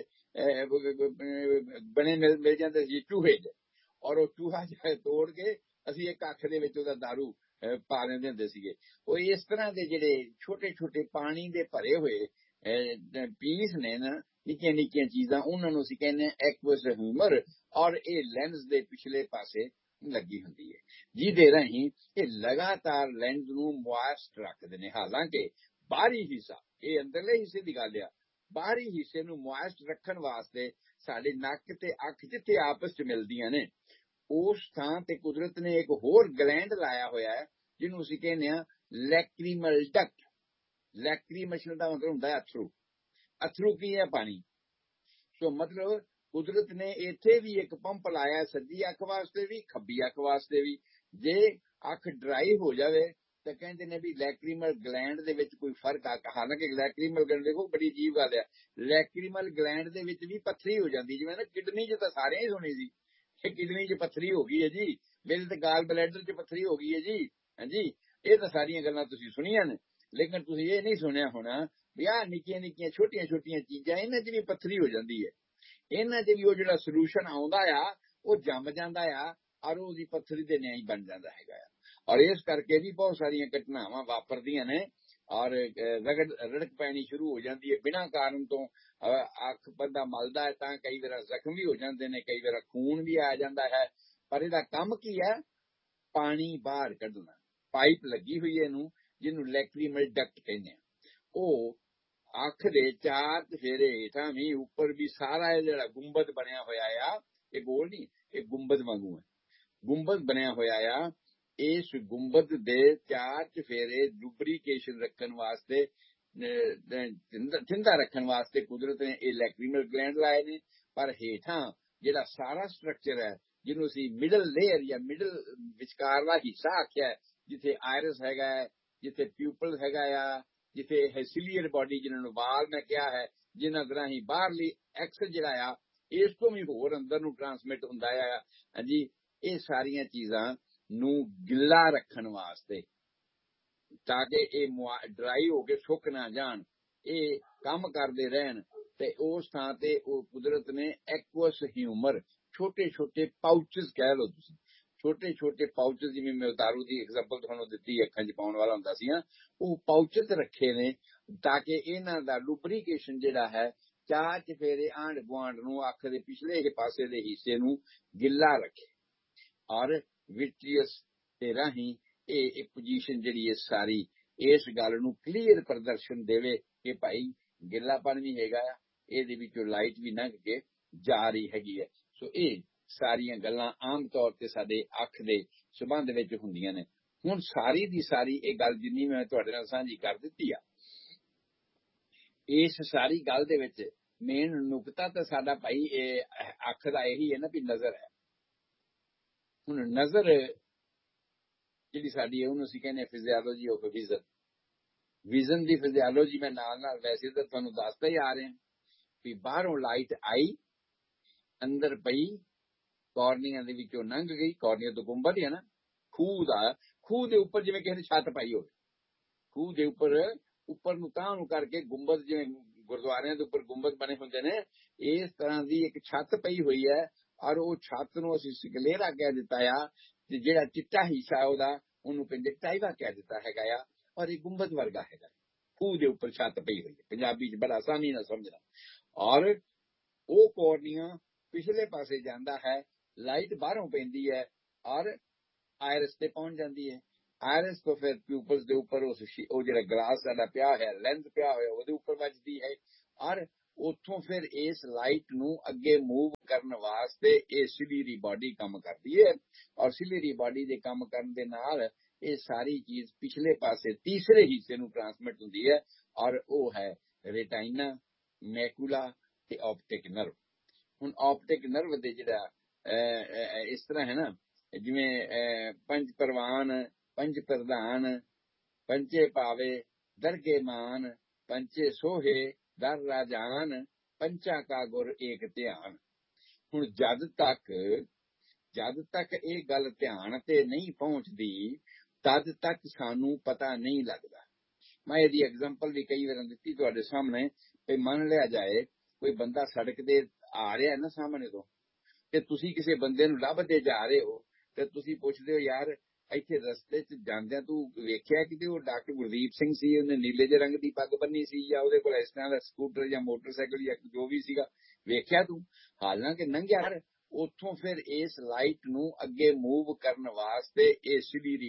ਬਣੇ ਮਿਲ ਮਿਲ ਜਾਂਦੇ ਸੀ ਚੂਹੇ ਜਿਹੇ, ਔਰ ਉਹ ਚੂਹਾ ਜਿਹੜਾ ਤੋੜ ਕੇ ਅਸੀਂ ਇੱਕ ਅੱਖ ਦੇ ਵਿੱਚ ਉਹਦਾ ਦਾਰੂ ਪਾ ਦਿੰਦੇ ਹੁੰਦੇ ਸੀਗੇ। ਉਹ ਇਸ ਤਰ੍ਹਾਂ ਦੇ ਜਿਹੜੇ ਛੋਟੇ ਛੋਟੇ ਪਾਣੀ ਦੇ ਭਰੇ ਹੋਏ ਪੀਸ ਨੇ ਨਾ, ਨਿੱਕੀਆਂ ਨਿੱਕੀਆਂ ਚੀਜ਼ਾਂ, ਉਹਨਾਂ ਨੂੰ ਅਸੀਂ ਕਹਿੰਦੇ ਐਕੁਅਸ ਹਿਊਮਰ। ਔਰ ਇਹ ਲੈਂਸ ਦੇ ਪਿਛਲੇ ਪਾਸੇ ਲੱਗੀ ਹੁੰਦੀ ਹੈ, ਜਿਹਦੇ ਰਾਹੀਂ ਇਹ ਲਗਾਤਾਰ ਲੈਂਸ ਨੂੰ ਮੋਇਸਟ ਰੱਖਦੇ ਨੇ। ਹਾਲਾਂਕਿ ਬਾਹਰੀ ਹਿੱਸਾ, ਇਹ ਅੰਦਰਲੇ ਹਿੱਸੇ ਦੀ ਗੱਲ ਆ, ਬਾਹਰੀ ਹਿੱਸੇ ਨੂੰ ਮੋਇਸਟ ਰੱਖਣ ਵਾਸਤੇ ਸਾਡੇ ਨੱਕ ਤੇ ਅੱਖ ਜਿੱਥੇ ਆਪਸ 'ਚ ਮਿਲਦੀਆਂ ਨੇ, ਉਸ ਥਾਂ ਤੇ ਕੁਦਰਤ ਨੇ ਇੱਕ ਹੋਰ ਗਲੈਂਡ ਲਾਇਆ ਹੋਇਆ ਹੈ, ਜਿਹਨੂੰ ਅਸੀਂ ਕਹਿੰਦੇ ਹਾਂ ਲੈਕਰੀਮਲ ਡਕਟ। ਲੈਕਰੀਮੇਸ਼ਨ ਦਾ ਮਤਲਬ ਹੁੰਦਾ ਹੈ ਅਥਰੂ। ਅਥਰੂ ਕੀ ਹੈ? ਪਾਣੀ। ਸੋ ਮਤਲਬ ਕੁਦਰਤ ਨੇ ਇੱਥੇ ਵੀ ਇੱਕ ਪੰਪ ਲਾਇਆ, ਸੱਜੀ ਅੱਖ ਵਾਸਤੇ ਵੀ, ਖੱਬੀ ਅੱਖ ਵਾਸਤੇ ਵੀ। ਜੇ ਅੱਖ ਡਰਾਈ ਹੋ ਜਾਵੇ ਤਾਂ ਕਹਿੰਦੇ ਨੇ ਵੀ ਲੈਕਰੀਮਲ ਗਲੈਂਡ ਦੇ ਵਿੱਚ ਕੋਈ ਫਰਕ ਆ। ਹਾਲਾਂਕਿ ਲੈਕਰੀਮਲ ਗਲੈਂਡ ਦੇਖੋ ਬੜੀ ਅਜੀਬ ਗੱਲ ਹੈ, ਲੈਕਰੀਮਲ ਗਲੈਂਡ ਦੇ ਵਿੱਚ ਵੀ ਪੱਥਰੀ ਹੋ ਜਾਂਦੀ। ਜਿਵੇਂ ਨਾ ਕਿਡਨੀ 'ਚ ਤਾਂ ਸਾਰਿਆਂ ਹੀ ਸੁਣੀ ਸੀ, ਇਹ ਕਿਡਨੀ 'ਚ ਪੱਥਰੀ ਹੋ ਗਈ ਹੈ ਜੀ, ਮੇਰੇ ਤੇ ਗਾਲ ਬਲੈਡਰ 'ਚ ਪੱਥਰੀ ਹੋ ਗਈ ਹੈ ਜੀ। ਹਾਂਜੀ, ਇਹ ਤਾਂ ਸਾਰੀਆਂ ਗੱਲਾਂ ਤੁਸੀਂ ਸੁਣੀਆਂ ਨੇ, ਲੇਕਿਨ ਤੁਸੀਂ ਇਹ ਨਹੀਂ ਸੁਣਿਆ ਹੋਣਾ ਵੀ ਆਹ ਨਿੱਕੀਆਂ ਨਿੱਕੀਆਂ ਛੋਟੀਆਂ ਛੋਟੀਆਂ ਚੀਜ਼ਾਂ, ਇਹਨਾਂ 'ਚ ਵੀ ਪੱਥਰੀ ਹੋ ਜਾਂਦੀ ਹੈ। ਇਹਨਾਂ 'ਚ ਵੀ ਉਹ ਜਿਹੜਾ ਸੋਲੂਸ਼ਨ ਆਉਂਦਾ ਆ ਉਹ ਜੰਮ ਜਾਂਦਾ ਆ, ਔਰ ਉਹਦੀ ਪੱਥਰੀ ਦੇ ਨਿਆਂ ਹੀ ਬਣ ਜਾਂਦਾ ਹੈਗਾ ਆ। ਔਰ ਇਸ ਕਰਕੇ ਵੀ ਬਹੁਤ ਸਾਰੀਆਂ ਘਟਨਾਵਾਂ ਵਾਪਰਦੀਆਂ ਨੇ, ਔਰ ਰਗੜ ਰੜਕ ਪੈਣੀ ਸ਼ੁਰੂ ਹੋ ਜਾਂਦੀ ਹੈ ਬਿਨਾਂ ਕਾਰਨ ਤੋਂ। ਅੱਖ ਬੰਦਾ ਮਲਦਾ ਹੈ ਤਾਂ ਕਈ ਵਾਰ ਜ਼ਖਮ ਵੀ ਹੋ ਜਾਂਦੇ ਨੇ, ਕਈ ਵਾਰ ਖੂਨ ਵੀ ਆ ਜਾਂਦਾ ਹੈ। ਪਰ ਇਹਦਾ ਕੰਮ ਕੀ ਹੈ? ਪਾਣੀ ਬਾਹਰ ਕੱਢਣਾ। ਪਾਈਪ ਲੱਗੀ ਹੋਈ ਹੈ ਇਹਨੂੰ, ਜਿਹਨੂੰ ਲੈਕਰੀਮਲ ਡਕਟ ਕਹਿੰਦੇ ਆ। ਉਹ ਅੱਖ ਦੇ ਚਾਰ ਚਫੇਰੇ ਹੇਠਾਂ ਵੀ, ਉੱਪਰ ਵੀ, ਸਾਰਾ ਇਹ ਜਿਹੜਾ ਗੁੰਬਦ ਬਣਿਆ ਹੋਇਆ ਆ, ਇਹ ਗੋਲ ਨਹੀਂ, ਇਹ ਗੁੰਬਦ ਵਾਂਗੂ ਹੈ, ਗੁੰਬਦ ਬਣਿਆ ਹੋਇਆ ਆ। ਇਸ ਗੁੰਬਦ ਦੇ ਚਾਰ ਚਫੇਰੇ ਲੁਬਰੀਕੇਸ਼ਨ ਰੱਖਣ ਵਾਸਤੇ, ਠੰਡਾ ਰੱਖਣ ਵਾਸਤੇ ਕੁਦਰਤ ਨੇ ਇਹ ਲੈਕਰੀਮਲ ਗਲੈਂਡ ਲਾਏ ਨੇ। ਪਰ ਹੇਠਾਂ ਜਿਹੜਾ ਸਾਰਾ ਸਟਰਕਚਰ ਹੈ, ਜਿਹਨੂੰ ਅਸੀਂ ਮਿਡਲ ਲੇਅਰ ਜਾਂ ਮਿਡਲ ਵਿਚਕਾਰਲਾ ਹਿੱਸਾ ਆਖਿਆ ਹੈ, ਜਿੱਥੇ ਆਇਰਸ ਹੈਗਾ ਹੈ, ਜਿੱਥੇ ਪਿਊਪਲ ਹੈਗਾ ਆ, ਜਿੱਥੇ ਹੈ ਸਿਲੀਅਰ ਬਾਡੀ, ਜਿਹਨਾਂ ਨੂੰ ਵਾਲ ਮੈਂ ਕਿਹਾ ਹੈ, ਜਿਨ੍ਹਾਂ ਤਰ੍ਹਾਂ ਹੀ ਬਾਹਰਲੀ ਐਕਸ ਜਿਹੜਾ ਆ ਇਸ ਤੋਂ ਵੀ ਹੋਰ ਅੰਦਰ ਨੂੰ ਟਰਾਂਸਮਿਟ ਹੁੰਦਾ ਆ। ਹਾਂਜੀ, ਇਹ ਸਾਰੀਆਂ ਚੀਜ਼ਾਂ ਨੂੰ ਗਿੱਲਾ ਰੱਖਣ ਵਾਸਤੇ, ਤਾਂ ਕਿ ਇਹ ਡਰਾਈ ਹੋ ਕੇ ਸੁੱਕ ਨਾ ਜਾਣ, ਇਹ ਕੰਮ ਕਰਦੇ ਰਹਿਣ। ਤੇ ਉਸ ਥਾਂ ਤੇ ਉਹ ਕੁਦਰਤ ਨੇ ਐਕੁਅਸ ਹਿਊਮਰ, ਛੋਟੇ ਛੋਟੇ ਪਾਊਚਸ ਕਹਿ ਲਓ ਤੁਸੀਂ, ਛੋਟੇ ਛੋਟੇ ਪਾਊਚਸ, ਜਿਵੇਂ ਮੈਂ ਦਾਰੂ ਦੀ ਐਗਜ਼ਾਮਪਲ ਤੁਹਾਨੂੰ ਦਿੱਤੀ, ਅੱਖਾਂ 'ਚ ਪਾਉਣ ਵਾਲਾ ਹੁੰਦਾ ਸੀ, ਉਹ ਪਾਊਚਸ ਰੱਖੇ ਨੇ ਤਾਂ ਕਿ ਇਹਨਾਂ ਦਾ ਲੁਬਰੀਕੇਸ਼ਨ ਜਿਹੜਾ ਹੈ, ਚਾਰ ਚਫੇਰੇ ਆਂਢ ਗੁਆਂਢ ਨੂੰ, ਅੱਖ ਦੇ ਪਿਛਲੇ ਪਾਸੇ ਦੇ ਹਿੱਸੇ ਨੂੰ ਗਿੱਲਾ ਰੱਖੇ। ਔਰ ਵਿਟਰੀਅਸ ਦੇ ਰਾਹੀਂ ਇਹ ਇੱਕ ਪੋਜੀਸ਼ਨ ਜਿਹੜੀ ਹੈ ਸਾਰੀ ਇਸ ਗੱਲ ਨੂੰ ਕਲੀਅਰ ਪ੍ਰਦਰਸ਼ਨ ਦੇਵੇ ਕਿ ਭਾਈ ਗਿੱਲਾਪਨ ਵੀ ਹੈਗਾ ਆ, ਇਹਦੇ ਵਿੱਚੋਂ ਲਾਈਟ ਵੀ ਲੰਘ ਕੇ ਜਾ ਰਹੀ ਹੈਗੀ ਹੈ। ਸੋ ਇਹ ਸਾਰੀਆਂ ਗੱਲਾਂ ਆਮ ਤੌਰ ਤੇ ਸਾਡੇ ਅੱਖ ਦੇ ਸੰਬੰਧ ਵਿੱਚ ਹੁੰਦੀਆਂ ਨੇ। ਹੁਣ ਸਾਰੀ ਦੀ ਸਾਰੀ ਇਹ ਗੱਲ ਜਿੰਨੀ ਮੈਂ ਤੁਹਾਡੇ ਨਾਲ ਸਾਂਝੀ ਕਰ ਦਿੱਤੀ ਆ, ਇਸ ਸਾਰੀ ਗੱਲ ਦੇ ਵਿੱਚ ਮੇਨ ਨੁਕਤਾ ਤਾਂ ਸਾਡਾ ਭਾਈ ਇਹ ਅੱਖ ਦਾ ਇਹੀ ਹੈ ਨਾ ਵੀ ਨਜ਼ਰ ਹੈ। ਹੁਣ ਨਜ਼ਰ ਜਿਹੜੀ ਸਾਡੀ ਹੈ, ਉਹਨੂੰ ਅਸੀਂ ਕਹਿੰਦੇ physiology of vision. Vision the physiology ਮੈਂ ਨਾਲ ਨਾਲ ਵੈਸੇ ਤਾਂ ਤੁਹਾਨੂੰ ਦੱਸਦਾ ਹੀ ਆ ਰਿਹਾ ਵੀ ਬਾਹਰੋਂ ਲਾਈਟ ਆਈ, ਅੰਦਰ ਪਈ, ਕੋਰਨੀਆ ਦੇ ਵਿੱਚੋਂ ਲੰਘ ਗਈ, ਕੋਰਨੀਆ ਤੋਂ ਗੁੰਬਦ ਹੈ ਨਾ, ਖੂਹ ਦਾ, ਖੂਹ ਦੇ ਉੱਪਰ ਜਿਵੇਂ ਕਿਸੇ ਨੇ ਛੱਤ ਪਾਈ ਹੋਵੇ, ਖੂਹ ਦੇ ਉੱਪਰ ਉੱਪਰ ਨੂੰ ਤਾਂ ਨੂੰ ਕਰਕੇ ਗੁੰਬਦ, ਜਿਵੇਂ ਗੁਰਦੁਆਰਿਆਂ ਦੇ ਉੱਪਰ ਗੁੰਬਦ ਬਣੇ ਹੁੰਦੇ ਨੇ, ਇਸ ਤਰ੍ਹਾਂ ਦੀ ਇੱਕ ਛੱਤ ਪਈ ਹੋਈ ਹੈ। ਔਰ ਉਹ ਛੱਤ ਨੂੰ ਅਸੀਂ ਸਕਲੇਰਾ ਕਹਿ ਦਿੱਤਾ ਆ, ਤੇ ਜਿਹੜਾ ਚਿੱਟਾ ਹਿੱਸਾ ਉਹਦਾ, ਉਹਨੂੰ ਕੰਜਕਟਾਈਵਾ ਕਹਿ ਦਿੱਤਾ ਹੈਗਾ ਆ। ਔਰ ਇਹ ਗੁੰਬਦ ਵਰਗਾ ਹੈਗਾ, ਖੂਹ ਦੇ ਉੱਪਰ ਛੱਤ ਪਈ ਹੋਈ ਹੈ, ਪੰਜਾਬੀ 'ਚ ਬੜਾ ਆਸਾਨੀ ਨਾਲ ਸਮਝਣਾ। ਔਰ ਉਹ ਕੋਰਨੀਆ ਪਿਛਲੇ ਪਾਸੇ ਜਾਂਦਾ ਹੈ, ਲਾਈਟ ਬਾਹਰੋਂ ਪੈਂਦੀ ਹੈ ਔਰ ਆਇਰਸ ਤੇ ਪਹੁੰਚ ਜਾਂਦੀ ਹੈ। ਆਇਰਸ ਤੋਂ ਫਿਰ ਪਿਊਪਲਸ ਦੇ ਉੱਪਰ ਉਹ ਜਿਹੜਾ ਗਲਾਸ ਸਾਡਾ ਪਿਆ ਹੈ, ਲੈਂਸ ਪਿਆ ਹੋਇਆ, ਉਹਦੇ ਉੱਪਰ ਵੱਜਦੀ ਹੈ। ਔਰ ਉੱਥੋਂ ਫਿਰ ਇਸ ਲਾਈਟ ਨੂੰ ਅੱਗੇ ਮੂਵ ਕਰਨ ਵਾਸਤੇ ਇਹ ਸਿਲੀਅਰੀ ਬਾਡੀ ਕੰਮ ਕਰਦੀ ਹੈ। ਔਰ ਸਿਲੀਅਰੀ ਬਾਡੀ ਦੇ ਕੰਮ ਕਰਨ ਦੇ ਨਾਲ ਇਹ ਸਾਰੀ ਚੀਜ਼ ਪਿਛਲੇ ਪਾਸੇ ਤੀਸਰੇ ਹਿੱਸੇ ਨੂੰ ਟਰਾਂਸਮਿਟ ਹੁੰਦੀ ਹੈ, ਔਰ ਉਹ ਹੈ ਰੇਟਾਈਨਾ ਮੈਕੂਲਾ ਤੇ ਆਪਟਿਕ ਨਰਵ। ਹੁਣ ਆਪਟਿਕ ਨਰਵ ਦੇ ਜਿਹੜਾ ਇਸ ਤਰ੍ਹਾਂ ਹੈ ਨਾ, ਜਿਵੇਂ ਪੰਜ ਪ੍ਰਵਾਨ, ਪੰਜ ਪ੍ਰਧਾਨ, ਪੰਚੇ ਪਾਵੇ ਦਰਗੇ ਮਾਨ, ਪੰਚੇ ਸੋਹੇ ਦਰ ਰਾਜਾਨ, ਪੰਚਾ ਕਾ ਗੁਰ ਏਕ ਧਿਆਨ। ਹੁਣ ਜਦ ਤੱਕ ਜਦ ਤੱਕ ਇਹ ਗੱਲ ਧਿਆਨ ਤੇ ਨਹੀਂ ਪਹੁੰਚਦੀ, ਤਦ ਤੱਕ ਸਾਨੂੰ ਪਤਾ ਨਹੀਂ ਲੱਗਦਾ। ਮੈਂ ਇਹਦੀ ਐਗਜ਼ਾਮਪਲ ਵੀ ਕਈ ਵਾਰ ਦਿੱਤੀ ਤੁਹਾਡੇ ਸਾਹਮਣੇ। ਤੇ ਮੰਨ ਲਿਆ ਜਾਏ ਕੋਈ ਬੰਦਾ ਸੜਕ ਤੇ ਆ ਰਿਹਾ ਨਾ ਸਾਹਮਣੇ ਤੋਂ, ਤੇ ਤੁਸੀਂ ਕਿਸੇ ਬੰਦੇ ਨੂੰ ਲੱਭਦੇ ਜਾ ਰਹੇ ਹੋ, ਤੇ ਤੁਸੀਂ ਪੁੱਛਦੇ ਹੋ ਯਾਰ ਇੱਥੇ ਰਸਤੇ 'ਚ ਜਾਂਦਿਆਂ ਤੂੰ ਵੇਖਿਆ ਕਿਤੇ ਉਹ ਡਾਕਟਰ ਗੁਰਦੀਪ ਸਿੰਘ ਸੀ, ਉਹਨੇ ਨੀਲੇ ਜਿਹੇ ਰੰਗ ਦੀ ਪੱਗ ਬੰਨੀ ਸੀ, ਜਾਂ ਉਹਦੇ ਕੋਲ ਇਸ ਤਰ੍ਹਾਂ ਦਾ ਸਕੂਟਰ ਜਾਂ ਮੋਟਰਸਾਈਕਲ ਜਾਂ ਜੋ ਵੀ ਸੀਗਾ, ਵੇਖਿਆ ਤੂੰ? ਹਾਲਾਂਕਿ ਲੰਘਿਆ। ਉੱਥੋਂ ਫਿਰ ਇਸ ਲਾਈਟ ਨੂੰ ਅੱਗੇ ਮੂਵ ਕਰਨ ਵਾਸਤੇ ਇਹ ਸਿੱਧੀ